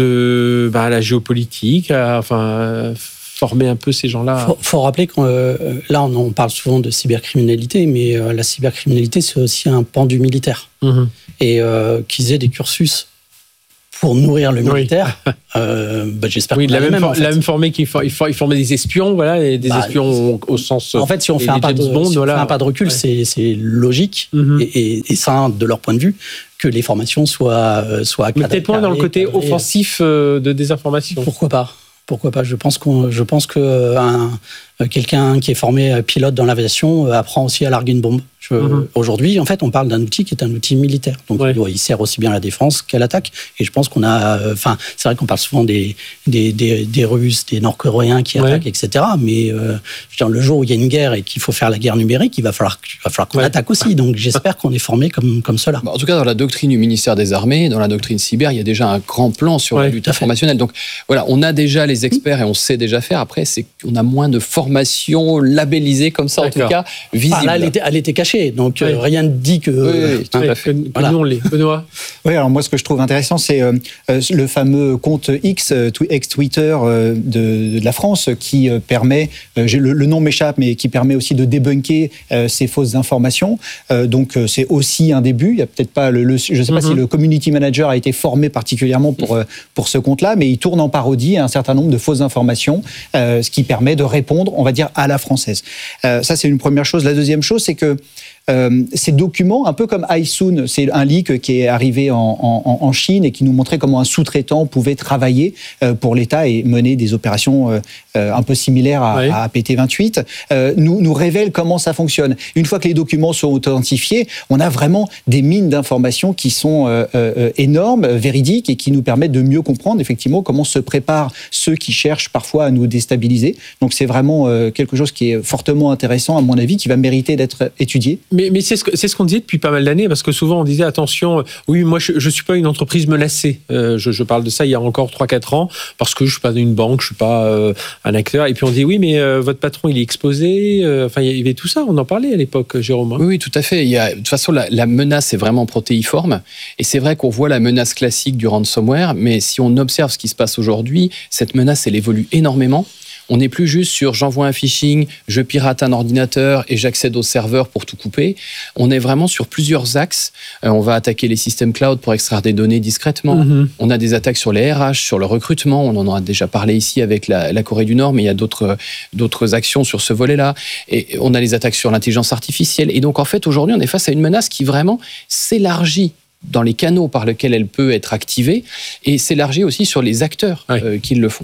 de bah, la géopolitique, à, enfin, former un peu ces gens-là. Il faut, faut rappeler que euh, là, on, on parle souvent de cybercriminalité, mais euh, la cybercriminalité, c'est aussi un pan du militaire. Mmh. Et euh, qu'ils aient des cursus pour nourrir le militaire, oui. euh, bah, j'espère oui, qu'on la a même, même, for- en fait. la même formée qu'il for- il for- il formait des espions, voilà, et des bah, espions au, au sens. En fait, si on fait un pas de, Bond, si voilà. fait un pas de recul, ouais. c'est, c'est logique mm-hmm. et, et, et sain de leur point de vue que les formations soient soient. Mais peut-être moins dans le côté cadré, offensif euh, de désinformation. Pourquoi pas ? Pourquoi pas ? Je pense qu'on, je pense que un, quelqu'un qui est formé pilote dans l'aviation apprend aussi à larguer une bombe. Je, mm-hmm. Aujourd'hui, en fait, on parle d'un outil qui est un outil militaire. Donc, ouais. il, doit, il sert aussi bien à la défense qu'à l'attaque. Et je pense qu'on a... Enfin, euh, c'est vrai qu'on parle souvent des, des, des, des Russes, des Nord-Coréens qui ouais. attaquent, et cetera. Mais euh, je veux dire, le jour où il y a une guerre et qu'il faut faire la guerre numérique, il va falloir, il va falloir qu'on ouais. attaque aussi. Donc, j'espère qu'on est formé comme, comme cela. En tout cas, dans la doctrine du ministère des Armées, dans la doctrine cyber, il y a déjà un grand plan sur ouais, la lutte informationnelle. Donc, voilà, on a déjà les experts et on sait déjà faire. Après, c'est qu'on a moins de formation labellisée comme ça, D'accord. en tout cas, visible. Ah, là, elle était, elle était cachée. Donc, ouais. euh, rien ne dit que... Oui, oui, tout à fait. Que, voilà. Que nous, on l'est. Benoît. Oui, alors moi, ce que je trouve intéressant, c'est euh, le fameux compte X, euh, ex-Twitter euh, de, de la France, qui euh, permet, euh, le, le nom m'échappe, mais qui permet aussi de débunker euh, ces fausses informations. Euh, donc, euh, c'est aussi un début. Il y a peut-être pas le, le je ne sais pas mm-hmm. si le community manager a été formé particulièrement pour euh, pour ce compte-là, mais il tourne en parodie un certain nombre de fausses informations, euh, ce qui permet de répondre, on va dire, à la française. Euh, ça, c'est une première chose. La deuxième chose, c'est que Euh, ces documents, un peu comme iSoon, c'est un leak qui est arrivé en, en, en Chine et qui nous montrait comment un sous-traitant pouvait travailler euh, pour l'État et mener des opérations euh, un peu similaires à, oui. à A P T vingt-huit, euh, nous, nous révèle comment ça fonctionne. Une fois que les documents sont authentifiés, on a vraiment des mines d'informations qui sont euh, euh, énormes, véridiques et qui nous permettent de mieux comprendre effectivement comment se préparent ceux qui cherchent parfois à nous déstabiliser. Donc c'est vraiment euh, quelque chose qui est fortement intéressant à mon avis, qui va mériter d'être étudié. Mais, mais c'est, ce que, c'est ce qu'on disait depuis pas mal d'années, parce que souvent on disait attention, oui, moi je ne suis pas une entreprise menacée. Euh, je, je parle de ça il y a encore trois quatre ans, parce que je ne suis pas une banque, je ne suis pas euh, un acteur. Et puis on dit oui, mais euh, votre patron il est exposé. Euh, enfin, il y avait tout ça, on en parlait à l'époque, Jérôme. Oui, oui, tout à fait. Il y a, de toute façon, la, la menace est vraiment protéiforme. Et c'est vrai qu'on voit la menace classique du ransomware, mais si on observe ce qui se passe aujourd'hui, cette menace, elle évolue énormément. On n'est plus juste sur j'envoie un phishing, je pirate un ordinateur et j'accède au serveur pour tout couper. On est vraiment sur plusieurs axes. Euh, on va attaquer les systèmes cloud pour extraire des données discrètement. Mm-hmm. On a des attaques sur les R H, sur le recrutement. On en a déjà parlé ici avec la, la Corée du Nord, mais il y a d'autres, d'autres actions sur ce volet-là. Et on a les attaques sur l'intelligence artificielle. Et donc, en fait, aujourd'hui, on est face à une menace qui vraiment s'élargit dans les canaux par lesquels elle peut être activée et s'élargit aussi sur les acteurs ouais. euh, qui le font.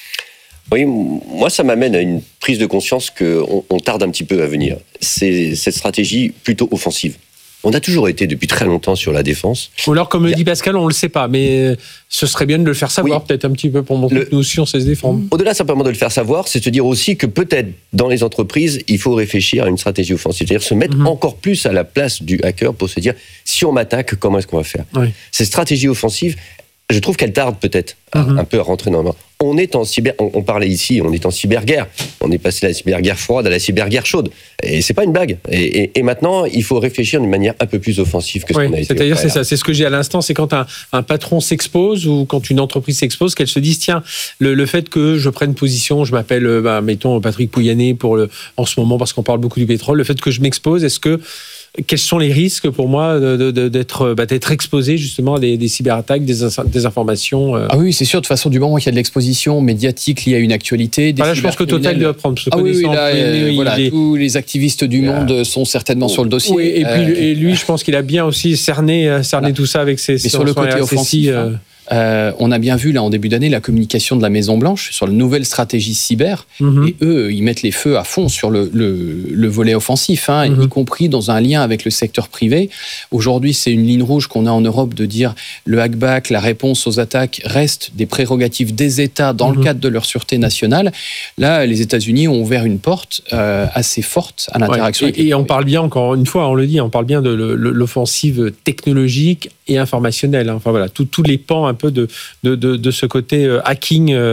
Oui, moi, ça m'amène à une prise de conscience qu'on on tarde un petit peu à venir. C'est cette stratégie plutôt offensive. On a toujours été depuis très longtemps sur la défense. Ou alors, comme le dit Pascal, on ne le sait pas, mais ce serait bien de le faire savoir, oui. peut-être un petit peu pour montrer le, que nous aussi on sait se défendre. Au-delà simplement de le faire savoir, c'est se dire aussi que peut-être dans les entreprises, il faut réfléchir à une stratégie offensive, c'est-à-dire se mettre mm-hmm. encore plus à la place du hacker pour se dire si on m'attaque, comment est-ce qu'on va faire ? Oui. Ces stratégies offensives, je trouve qu'elles tardent peut-être mm-hmm. un peu à rentrer dans le... On est en cyber, on, on parlait ici, on est en cyberguerre. On est passé de la cyberguerre froide à la cyberguerre chaude. Et c'est pas une blague. Et, et, et maintenant, il faut réfléchir d'une manière un peu plus offensive que ce oui, qu'on a été. C'est-à-dire, c'est ça. C'est ce que j'ai à l'instant. C'est quand un, un patron s'expose ou quand une entreprise s'expose, qu'elle se dise tiens, le, le fait que je prenne position, je m'appelle, bah, mettons Patrick Pouyanné pour le, en ce moment parce qu'on parle beaucoup du pétrole. Le fait que je m'expose, est-ce que quels sont les risques pour moi de, de, d'être, bah, d'être exposé justement à des, des cyberattaques, des, des informations euh... Ah oui, c'est sûr. De toute façon, du moment qu'il y a de l'exposition médiatique liée à une actualité, des ah là, je pense que Total doit prendre. Ah oui, oui, là, euh, voilà, est... tous les activistes du monde euh... sont certainement oh. sur le dossier. Oui, et puis euh... et lui, je pense qu'il a bien aussi cerné, cerné tout ça avec ses. Mais sur le côté offensif. Euh... Euh, on a bien vu là en début d'année la communication de la Maison Blanche sur la nouvelle stratégie cyber. Mmh. Et eux, ils mettent les feux à fond sur le, le, le volet offensif, hein, mmh. y compris dans un lien avec le secteur privé. Aujourd'hui, c'est une ligne rouge qu'on a en Europe de dire le hackback, la réponse aux attaques reste des prérogatives des États dans mmh. le cadre de leur sûreté nationale. Là, les États-Unis ont ouvert une porte euh, assez forte à l'interaction. Ouais. Et, et on parle bien, encore une fois, on le dit, on parle bien de l'offensive technologique et informationnelle. Enfin voilà, tous les pans un peu de, de, de, de ce côté euh, hacking, euh,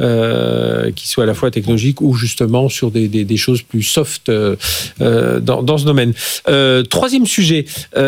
euh, qui soit à la fois technologique ou justement sur des, des, des choses plus soft euh, euh, dans, dans ce domaine. Euh, troisième sujet,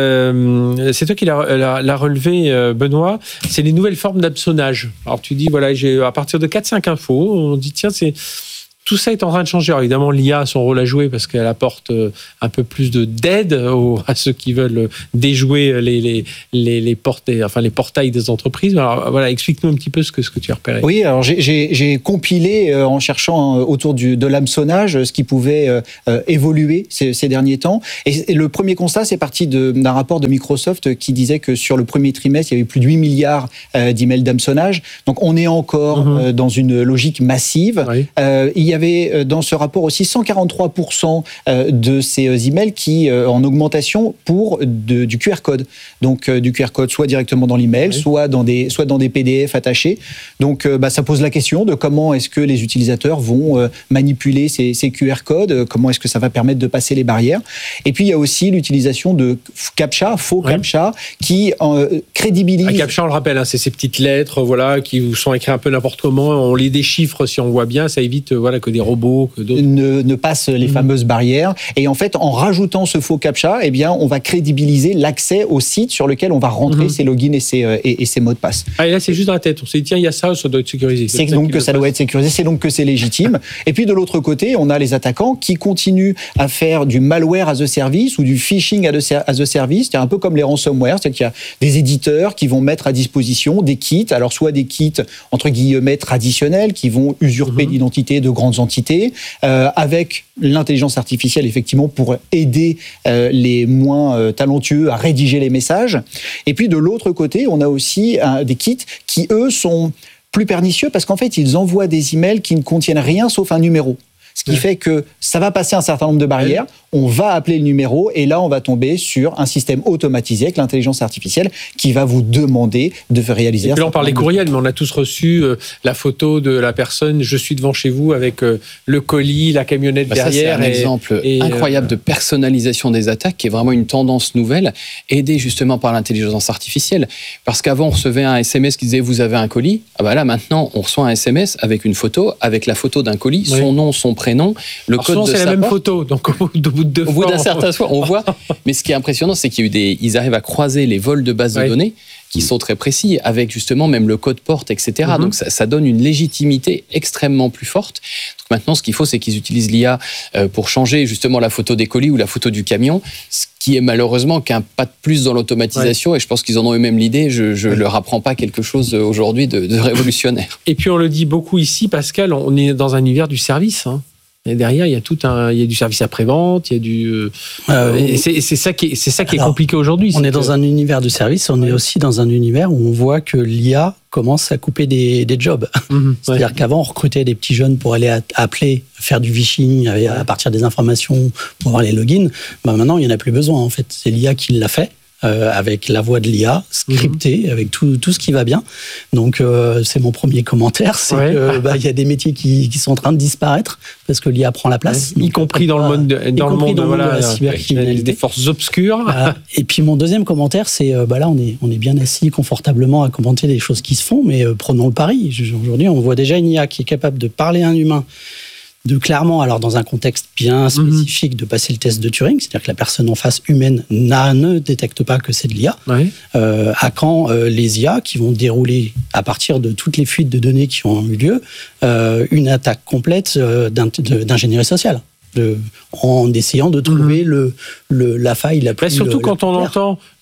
euh, c'est toi qui l'as, l'as relevé, euh, Benoît, c'est les nouvelles formes d'hameçonnage. Alors tu dis, voilà, j'ai, à partir de quatre cinq infos, on dit, tiens, c'est... Tout ça est en train de changer. Alors évidemment, l'I A a son rôle à jouer parce qu'elle apporte un peu plus de, d'aide aux, à ceux qui veulent déjouer les, les, les, les, portails, enfin, les portails des entreprises. Alors voilà, explique-nous un petit peu ce que, ce que tu as repéré. Oui, alors j'ai, j'ai, j'ai compilé euh, en cherchant euh, autour du, de l'hameçonnage ce qui pouvait euh, évoluer ces, ces derniers temps. Et, et le premier constat, c'est parti de, d'un rapport de Microsoft qui disait que sur le premier trimestre, il y avait plus de huit milliards euh, d'emails d'hameçonnage. Donc on est encore mmh. euh, dans une logique massive. Oui. Euh, il y Il y avait dans ce rapport aussi cent quarante-trois pour cent de ces emails qui en augmentation pour de, du Q R code. Donc du Q R code soit directement dans l'email, oui. soit dans des soit dans des P D F attachés. Donc bah, ça pose la question de comment est-ce que les utilisateurs vont manipuler ces, ces Q R codes, comment est-ce que ça va permettre de passer les barrières. Et puis il y a aussi l'utilisation de CAPTCHA, faux oui. CAPTCHA, qui euh, crédibilise. Un CAPTCHA, on le rappelle, hein, c'est ces petites lettres, voilà, qui vous sont écrites un peu n'importe comment. On les déchiffre si on voit bien, ça évite, voilà, que des robots, que d'autres ne, ne passent les mmh. fameuses barrières. Et en fait, en rajoutant ce faux CAPTCHA, eh bien, on va crédibiliser l'accès au site sur lequel on va rentrer mmh. ses logins et ses, et, et ses mots de passe. Ah, et là, c'est juste dans la tête. On s'est dit, tiens, il y a ça, ça doit être sécurisé. C'est, c'est donc que ça doit être sécurisé, c'est donc que c'est légitime. Et puis, de l'autre côté, on a les attaquants qui continuent à faire du malware as a service ou du phishing as a service. C'est un peu comme les ransomware, c'est-à-dire qu'il y a des éditeurs qui vont mettre à disposition des kits, alors soit des kits, entre guillemets, traditionnels, qui vont usurper mmh. l'identité de grandes entités, euh, avec l'intelligence artificielle, effectivement, pour aider euh, les moins euh, talentueux à rédiger les messages. Et puis, de l'autre côté, on a aussi euh, des kits qui, eux, sont plus pernicieux parce qu'en fait, ils envoient des emails qui ne contiennent rien sauf un numéro. Ce qui ouais. fait que ça va passer un certain nombre de barrières, on va appeler le numéro et là, on va tomber sur un système automatisé avec l'intelligence artificielle qui va vous demander de réaliser... Et puis là, on parle des courriels, mais on a tous reçu euh, la photo de la personne, je suis devant chez vous avec euh, le colis, la camionnette bah derrière. Ça, c'est un et, exemple et, incroyable euh, de personnalisation des attaques qui est vraiment une tendance nouvelle, aidée justement par l'intelligence artificielle. Parce qu'avant, on recevait un S M S qui disait « vous avez un colis ». Ah bah là, maintenant, on reçoit un S M S avec une photo, avec la photo d'un colis, oui. son nom, son prénom, le Alors code souvent, de c'est sa la même porte. photo, donc au bout de, au bout de deux au bout fois, d'un certain soir, on voit. Mais ce qui est impressionnant, c'est qu'il y a eu des, ils arrivent à croiser les vols de bases oui. de données qui sont très précis, avec justement même le code porte, et cetera. Mm-hmm. Donc ça, ça donne une légitimité extrêmement plus forte. Donc maintenant, ce qu'il faut, c'est qu'ils utilisent l'I A pour changer justement la photo des colis ou la photo du camion, ce qui est malheureusement qu'un pas de plus dans l'automatisation. Ouais. Et je pense qu'ils en ont eux-mêmes l'idée. Je ne ouais. leur apprends pas quelque chose aujourd'hui de, de révolutionnaire. Et puis on le dit beaucoup ici, Pascal, on est dans un univers du service, hein. Et derrière, il y a tout un, il y a du service après-vente, il y a du, euh, euh, et c'est, c'est ça qui est, c'est ça qui Alors, est compliqué aujourd'hui. On est que... dans un univers de service, on ouais. est aussi dans un univers où on voit que l'I A commence à couper des, des jobs. Mmh, C'est-à-dire ouais. qu'avant, on recrutait des petits jeunes pour aller appeler, faire du phishing à partir des informations pour avoir les logins. Ben maintenant, il n'y en a plus besoin, en fait. C'est l'I A qui l'a fait. Euh, avec la voix de l'I A, scriptée, mmh. avec tout, tout ce qui va bien. Donc, euh, c'est mon premier commentaire, c'est ouais. qu'il bah, y a des métiers qui, qui sont en train de disparaître parce que l'I A prend la place. Ouais. Y compris dans le monde de, dans le monde, dans voilà, de la cybercriminalité. Des forces obscures. Voilà. Et puis, mon deuxième commentaire, c'est, euh, bah là, on est, on est bien assis confortablement à commenter les choses qui se font, mais euh, prenons le pari. Aujourd'hui, on voit déjà une I A qui est capable de parler à un humain, de clairement, alors dans un contexte bien spécifique, mmh. de passer le test de Turing, c'est-à-dire que la personne en face humaine n'a, ne détecte pas que c'est de l'I A, oui. euh, à quand euh, les I A qui vont dérouler, à partir de toutes les fuites de données qui ont eu lieu, euh, une attaque complète euh, d'ingénierie sociale. De, en essayant de trouver mmh. le, le, la faille la plus... Bah surtout le, quand on claire. entend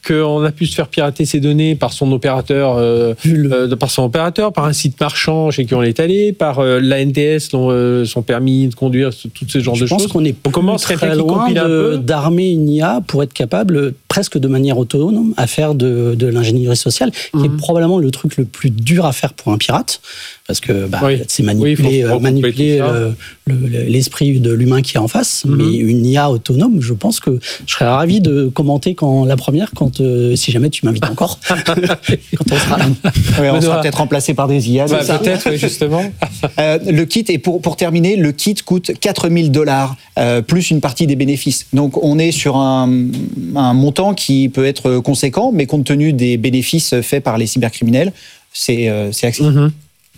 qu'on a pu se faire pirater ses données par son opérateur, euh, euh, par son opérateur, par un site marchand chez qui on est allé, par euh, l'A N T S, dont, euh, son permis de conduire, tout ce genre Je de choses. pense qu'on est on commence très loin de, d'armer une I A pour être capable, presque de manière autonome, à faire de, de l'ingénierie sociale, qui mmh. est probablement le truc le plus dur à faire pour un pirate, parce que bah, oui. c'est manipuler, oui, manipuler le, le, l'esprit de l'humain qui est en face. Mmh. Mais une I A autonome, je pense que je serais ravi de commenter quand la première, quand euh, si jamais tu m'invites encore, quand on sera là. Oui, on sera peut-être remplacé par des I A. Bah, peut-être, oui, justement. euh, le kit, et pour, pour terminer, le kit coûte quatre mille dollars, euh, plus une partie des bénéfices. Donc on est sur un, un montant qui peut être conséquent, mais compte tenu des bénéfices faits par les cybercriminels, c'est, euh, c'est accessible. Mmh.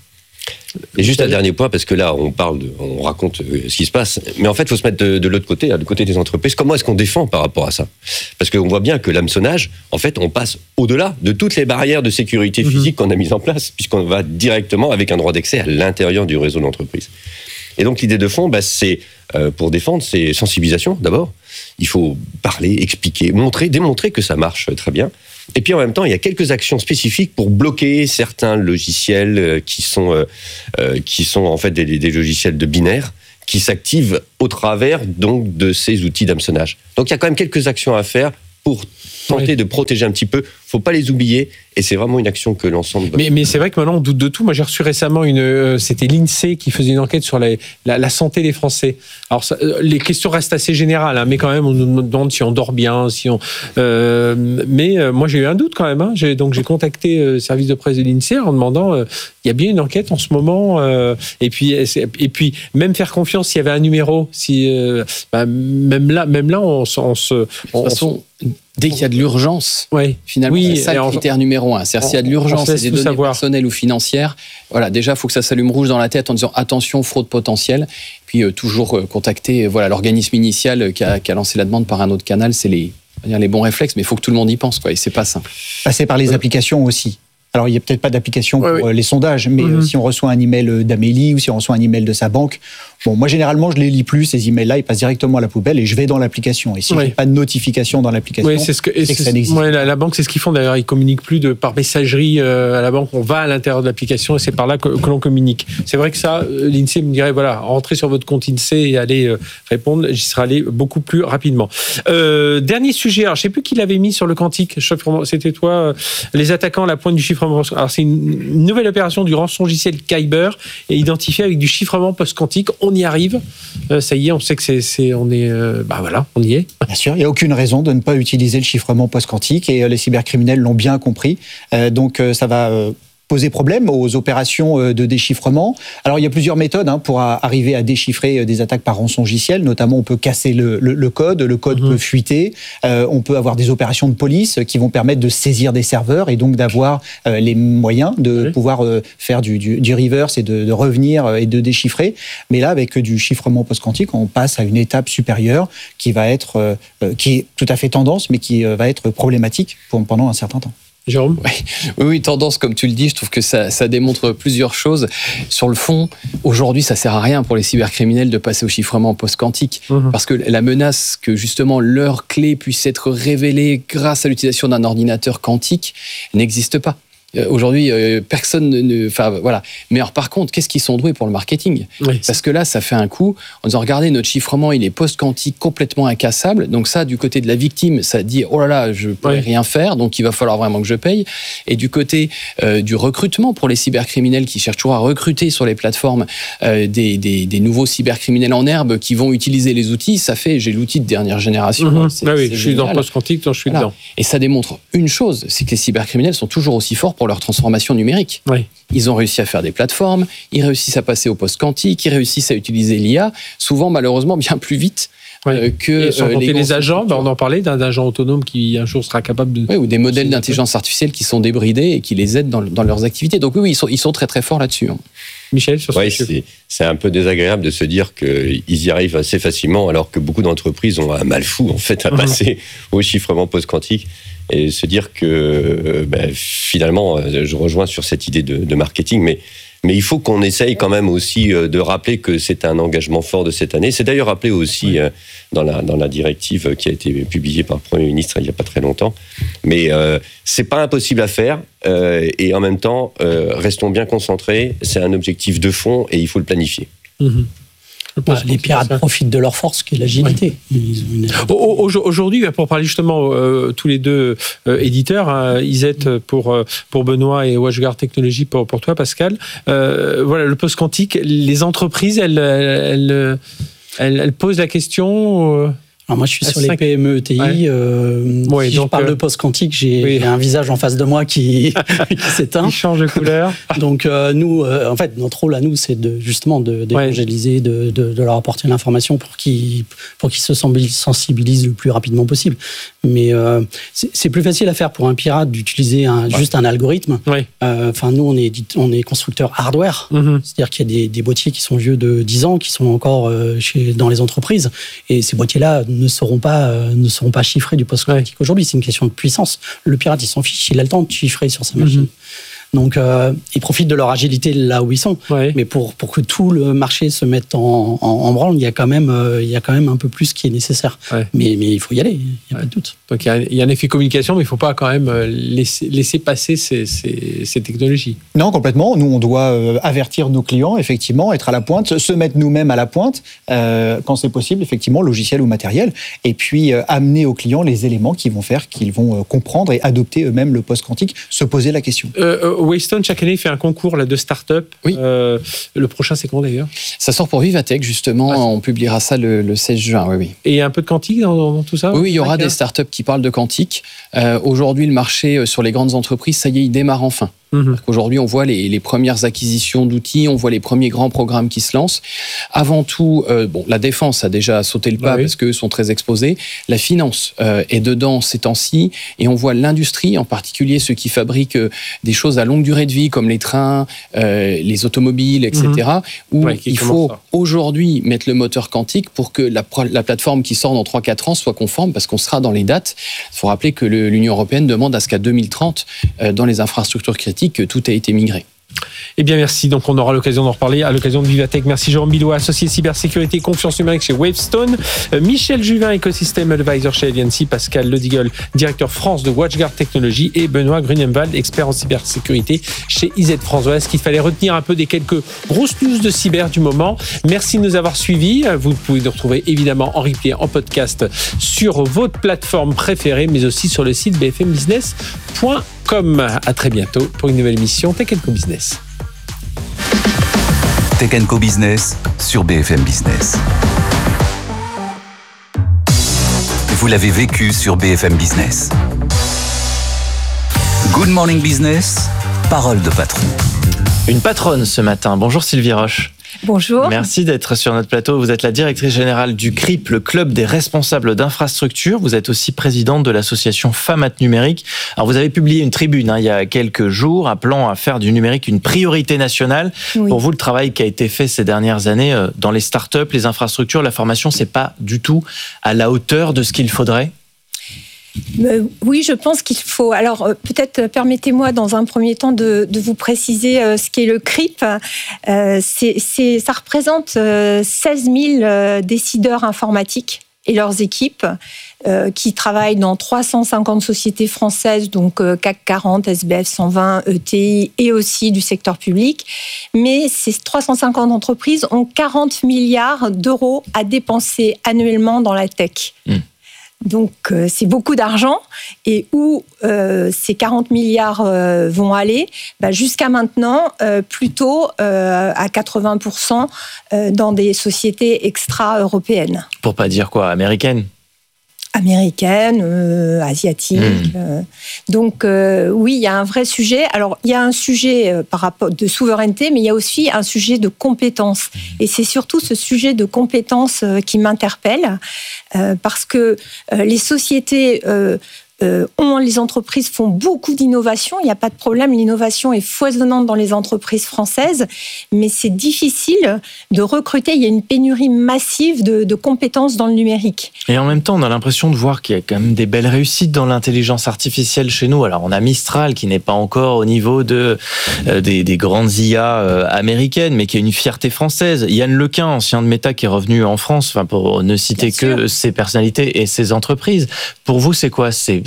Et juste un dernier point, parce que là, on parle, de, on raconte ce qui se passe, mais en fait, il faut se mettre de, de l'autre côté, du côté des entreprises. Comment est-ce qu'on défend par rapport à ça ? Parce qu'on voit bien que l'hameçonnage, en fait, on passe au-delà de toutes les barrières de sécurité physique mmh. qu'on a mises en place, puisqu'on va directement avec un droit d'accès à l'intérieur du réseau d'entreprise. Et donc, l'idée de fond, bah, c'est, euh, pour défendre, c'est sensibilisation, d'abord. Il faut parler, expliquer, montrer, démontrer que ça marche très bien. Et puis en même temps, il y a quelques actions spécifiques pour bloquer certains logiciels qui sont, euh, qui sont en fait des, des logiciels de binaire qui s'activent au travers donc de ces outils d'hameçonnage. Donc il y a quand même quelques actions à faire pour tenter oui. de protéger un petit peu. Il ne faut pas les oublier. Et c'est vraiment une action que l'ensemble... Mais, mais c'est vrai que maintenant, on doute de tout. Moi, j'ai reçu récemment une... Euh, c'était l'INSEE qui faisait une enquête sur les, la, la santé des Français. Alors, ça, les questions restent assez générales, hein, mais quand même, on nous demande si on dort bien, si on... Euh, mais euh, moi, j'ai eu un doute quand même. Hein. J'ai, donc, j'ai contacté le euh, service de presse de l'INSEE en demandant... Euh, il y a bien une enquête en ce moment. Euh, et, puis, et puis, même faire confiance s'il y avait un numéro. Si, euh, bah, même, là, même là, on, on se... On, de toute façon, dès qu'il y a de l'urgence, ouais. finalement, oui, c'est ça le critère numéro un. C'est-à-dire, s'il y a de l'urgence et des données savoir. personnelles ou financières, voilà, déjà, il faut que ça s'allume rouge dans la tête en disant attention, fraude potentielle. Puis, euh, toujours euh, contacter voilà, l'organisme initial qui a, qui a lancé la demande par un autre canal. C'est les, les bons réflexes, mais il faut que tout le monde y pense, quoi, et c'est pas simple. Passer par les euh, applications aussi. Alors, il n'y a peut-être pas d'application pour ouais, ouais. les sondages, mais mmh. si on reçoit un email d'Amélie ou si on reçoit un email de sa banque, bon, moi, généralement, je ne les lis plus, ces emails-là, ils passent directement à la poubelle et je vais dans l'application. Et si ouais. je n'ai pas de notification dans l'application, ouais, c'est, ce que, c'est, c'est que ça n'existe ouais, pas. La, la banque, c'est ce qu'ils font d'ailleurs, ils ne communiquent plus de, par messagerie euh, à la banque, on va à l'intérieur de l'application et c'est par là que, que l'on communique. C'est vrai que ça, l'INSEE me dirait, voilà, rentrez sur votre compte INSEE et allez euh, répondre, j'y serai allé beaucoup plus rapidement. Euh, dernier sujet, alors, je ne sais plus qui l'avait mis sur le quantique, c'était toi, euh, les attaquants à la pointe du chiffrement. Alors, c'est une Une nouvelle opération du rançongiciel Kyber est identifiée avec du chiffrement post-quantique. On y arrive. Euh, ça y est, on sait que c'est, c'est on est, euh, bah voilà, on y est. Bien sûr, il n'y a aucune raison de ne pas utiliser le chiffrement post-quantique et euh, les cybercriminels l'ont bien compris. Euh, donc euh, ça va euh, poser problème aux opérations de déchiffrement. Alors, il y a plusieurs méthodes hein, pour a, arriver à déchiffrer des attaques par rançongiciel. Notamment, on peut casser le, le, le code, le code mmh. peut fuiter. Euh, on peut avoir des opérations de police qui vont permettre de saisir des serveurs et donc d'avoir euh, les moyens de oui. pouvoir euh, faire du, du, du reverse et de, de revenir euh, et de déchiffrer. Mais là, avec du chiffrement post-quantique, on passe à une étape supérieure qui va être, euh, qui est tout à fait tendance, mais qui euh, va être problématique pour, pendant un certain temps. Jérôme ? Oui, oui, tendance, comme tu le dis, je trouve que ça, ça démontre plusieurs choses. Sur le fond, aujourd'hui, ça sert à rien pour les cybercriminels de passer au chiffrement post-quantique, mmh. parce que la menace que justement leur clé puisse être révélée grâce à l'utilisation d'un ordinateur quantique n'existe pas. Aujourd'hui, euh, personne ne... Enfin, voilà. Mais alors, par contre, qu'est-ce qu'ils sont doués pour le marketing ? Oui. Parce que là, ça fait un coup en disant, regardez, notre chiffrement, il est post-quantique, complètement incassable. Donc ça, du côté de la victime, ça dit, oh là là, je ne pourrais oui. rien faire, donc il va falloir vraiment que je paye. Et du côté euh, du recrutement pour les cybercriminels qui cherchent toujours à recruter sur les plateformes euh, des, des, des nouveaux cybercriminels en herbe qui vont utiliser les outils, ça fait, j'ai l'outil de dernière génération. Mmh. C'est, ah oui, c'est je suis dans post-quantique, donc je suis voilà. dedans. Et ça démontre une chose, c'est que les cybercriminels sont toujours aussi forts pour pour leur transformation numérique. Oui. Ils ont réussi à faire des plateformes, ils réussissent à passer au post-quantique, ils réussissent à utiliser l'I A, souvent malheureusement bien plus vite oui. euh, que et sans euh, les, les agents. Ben on en parlait d'un agent autonome qui un jour sera capable de... Oui, ou des modèles d'intelligence artificielle qui sont débridés et qui les aident dans, dans leurs activités. Donc oui, oui ils, sont, ils sont très très forts là-dessus. Hein. Michel, sur ce ouais, c'est, c'est un peu désagréable de se dire qu'ils y arrivent assez facilement alors que beaucoup d'entreprises ont un mal fou en fait à mmh. passer au chiffrement post-quantique. Et se dire que ben, finalement, je rejoins sur cette idée de, de marketing, mais, mais il faut qu'on essaye quand même aussi de rappeler que c'est un engagement fort de cette année. C'est d'ailleurs rappelé aussi oui. dans, la, dans la directive qui a été publiée par le Premier ministre il n'y a pas très longtemps, Mais euh, c'est pas impossible à faire. Euh, et en même temps, euh, restons bien concentrés. C'est un objectif de fond et il faut le planifier. Mmh. Bah, les pirates profitent de leur force, qui est l'agilité. Oui. Une... Aujourd'hui, pour parler justement euh, tous les deux euh, éditeurs, hein, Isette pour pour Benoît et WatchGuard Technology pour pour toi, Pascal. Euh, voilà, le post-quantique, les entreprises, elles elles, elles, elles posent la question. Euh... Alors moi, je suis sur les P M E, E T I. Ouais. Euh, ouais, si donc, je parle euh... de post-quantique, j'ai, oui. j'ai un visage en face de moi qui, qui s'éteint. Qui change de couleur. Donc euh, nous, euh, en fait, notre rôle à nous, c'est de justement de, d'évangéliser, ouais. de, de, de leur apporter l'information pour qu'ils, pour qu'ils se sensibilisent le plus rapidement possible. Mais euh, c'est, c'est plus facile à faire pour un pirate d'utiliser un, ouais. juste un algorithme. Ouais. Enfin, euh, nous, on est, on est constructeur hardware. Mm-hmm. C'est-à-dire qu'il y a des, des boîtiers qui sont vieux de dix ans, qui sont encore euh, chez, dans les entreprises. Et ces boîtiers-là ne seront pas, euh, ne seront pas chiffrés du post-quantique ouais. aujourd'hui. C'est une question de puissance. Le pirate, il s'en fiche. Il a le temps de chiffrer sur sa machine. Mm-hmm. Donc, euh, ils profitent de leur agilité là où ils sont. Ouais. Mais pour, pour que tout le marché se mette en, en, en branle, il y a quand même, euh, il y a quand même un peu plus qui est nécessaire. Ouais. Mais, mais il faut y aller, il n'y a ouais. pas de doute. Donc, il y a, il y a un effet communication, mais il ne faut pas quand même laisser, laisser passer ces, ces, ces technologies. Non, complètement. Nous, on doit euh, avertir nos clients, effectivement, être à la pointe, se mettre nous-mêmes à la pointe, euh, quand c'est possible, effectivement, logiciel ou matériel, et puis euh, amener aux clients les éléments qui vont faire qu'ils vont euh, comprendre et adopter eux-mêmes le post-quantique, se poser la question. Euh, Wavestone, chaque année, fait un concours là, de start-up. Oui. Euh, le prochain, c'est quand d'ailleurs ? Ça sort pour Vivatech, justement. Ah, on publiera ça le, le seize juin. Oui, oui. Et il y a un peu de quantique dans, dans tout ça ? Oui, oui, il y aura des start-up qui parlent de quantique. Euh, aujourd'hui, le marché sur les grandes entreprises, ça y est, il démarre enfin. Mmh. Aujourd'hui, on voit les, les premières acquisitions d'outils, on voit les premiers grands programmes qui se lancent. Avant tout, euh, bon, la défense a déjà sauté le pas bah oui. parce qu'eux sont très exposés. La finance euh, est dedans ces temps-ci, et on voit l'industrie, en particulier ceux qui fabriquent euh, des choses à longue durée de vie, comme les trains, euh, les automobiles, et cetera, mmh. où ouais, il faut ça. aujourd'hui mettre le moteur quantique pour que la, la plateforme qui sort dans trois à quatre ans soit conforme, parce qu'on sera dans les dates. Il faut rappeler que le, l'Union européenne demande à ce qu'à deux mille trente, euh, dans les infrastructures critiques, que tout a été migré. Eh bien, merci. Donc, on aura l'occasion d'en reparler à l'occasion de Vivatech. Merci Jérôme Billois, associé cybersécurité et confiance numérique chez Wavestone. Euh, Michel Juvin, écosystème advisor chez Alliancy. Pascal Ledigeul, directeur France de WatchGuard Technology. Et Benoît Grunenwald, expert en cybersécurité chez I Z France. Voilà ce qu'il fallait retenir un peu des quelques grosses news de cyber du moment. Merci de nous avoir suivis. Vous pouvez nous retrouver évidemment en replay, en podcast sur votre plateforme préférée, mais aussi sur le site b f m business point com. À très bientôt pour une nouvelle émission Tech and Co Business. Tech and Co Business sur B F M Business. Vous l'avez vécu sur B F M Business. Good Morning Business, parole de patron. Une patronne ce matin. Bonjour Sylvie Roche. Bonjour. Merci d'être sur notre plateau. Vous êtes la directrice générale du C R I P, le club des responsables d'infrastructures. Vous êtes aussi présidente de l'association Femmes at Numérique. Alors, vous avez publié une tribune hein, il y a quelques jours appelant à faire du numérique une priorité nationale. Oui. Pour vous, le travail qui a été fait ces dernières années euh, dans les startups, les infrastructures, la formation, c'est pas du tout à la hauteur de ce qu'il faudrait ? Euh, oui, je pense qu'il faut. Alors, euh, peut-être euh, permettez-moi dans un premier temps de, de vous préciser euh, ce qu'est le C R I P. Euh, c'est, c'est, ça représente euh, seize mille euh, décideurs informatiques et leurs équipes euh, qui travaillent dans trois cent cinquante sociétés françaises, donc euh, C A C quarante, S B F cent vingt, E T I et aussi du secteur public. Mais ces trois cent cinquante entreprises ont quarante milliards d'euros à dépenser annuellement dans la tech. Mmh. Donc, euh, c'est beaucoup d'argent. Et où euh, ces quarante milliards euh, vont aller ? Bah, jusqu'à maintenant, euh, plutôt euh, à quatre-vingts pour cent euh, dans des sociétés extra-européennes. Pour pas dire quoi, américaines ? Américaine, euh, asiatique. Mmh. Euh. Donc euh, oui, il y a un vrai sujet. Alors il y a un sujet euh, par rapport de souveraineté, mais il y a aussi un sujet de compétences. Mmh. Et c'est surtout ce sujet de compétences euh, qui m'interpelle, euh, parce que euh, les sociétés euh, Euh, on, les entreprises font beaucoup d'innovation, il n'y a pas de problème, l'innovation est foisonnante dans les entreprises françaises, mais c'est difficile de recruter, il y a une pénurie massive de, de compétences dans le numérique. Et en même temps, on a l'impression de voir qu'il y a quand même des belles réussites dans l'intelligence artificielle chez nous. Alors, on a Mistral qui n'est pas encore au niveau de, euh, des, des grandes I A euh, américaines, mais qui a une fierté française. Yann Lequin, ancien de Meta, qui est revenu en France, enfin, pour ne citer Bien que sûr. ses personnalités et ses entreprises. Pour vous, c'est quoi ? C'est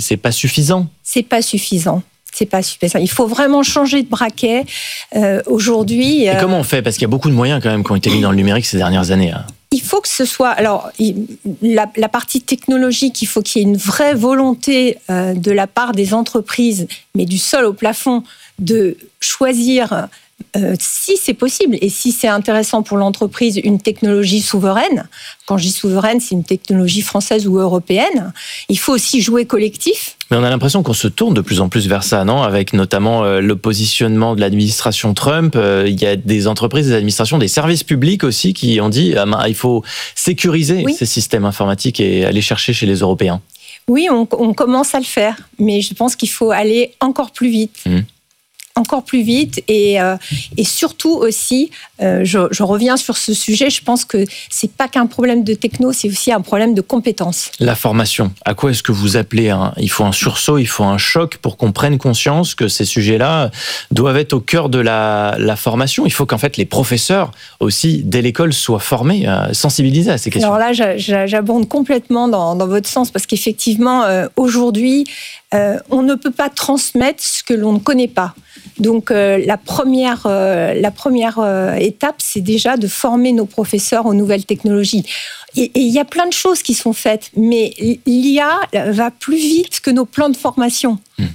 c'est pas suffisant. C'est pas suffisant. C'est pas suffisant. Il faut vraiment changer de braquet. Euh, aujourd'hui. Et euh, comment on fait? Parce qu'il y a beaucoup de moyens quand même qui ont été mis dans le numérique ces dernières années. Hein. Il faut que ce soit. Alors, la, la partie technologique, il faut qu'il y ait une vraie volonté euh, de la part des entreprises, mais du sol au plafond, de choisir. Euh, si c'est possible et si c'est intéressant pour l'entreprise, une technologie souveraine. Quand je dis souveraine, c'est une technologie française ou européenne. Il faut aussi jouer collectif. Mais on a l'impression qu'on se tourne de plus en plus vers ça, non? Avec notamment euh, le positionnement de l'administration Trump. Euh, il y a des entreprises, des administrations, des services publics aussi qui ont dit ah, il faut sécuriser oui. ces systèmes informatiques et aller chercher chez les Européens. Oui, on, on commence à le faire, mais je pense qu'il faut aller encore plus vite. Mmh. encore plus vite et, euh, et surtout aussi, euh, je, je reviens sur ce sujet, je pense que c'est pas qu'un problème de techno, c'est aussi un problème de compétences. La formation, à quoi est-ce que vous appelez un, il faut un sursaut, il faut un choc pour qu'on prenne conscience que ces sujets-là doivent être au cœur de la, la formation. Il faut qu'en fait les professeurs aussi, dès l'école, soient formés, euh, sensibilisés à ces questions. Alors là, j'abonde complètement dans, dans votre sens parce qu'effectivement, euh, aujourd'hui, Euh, on ne peut pas transmettre ce que l'on ne connaît pas. Donc euh, la première, euh, la première euh, étape, c'est déjà de former nos professeurs aux nouvelles technologies. Et il y a plein de choses qui sont faites, mais l'I A va plus vite que nos plans de formation.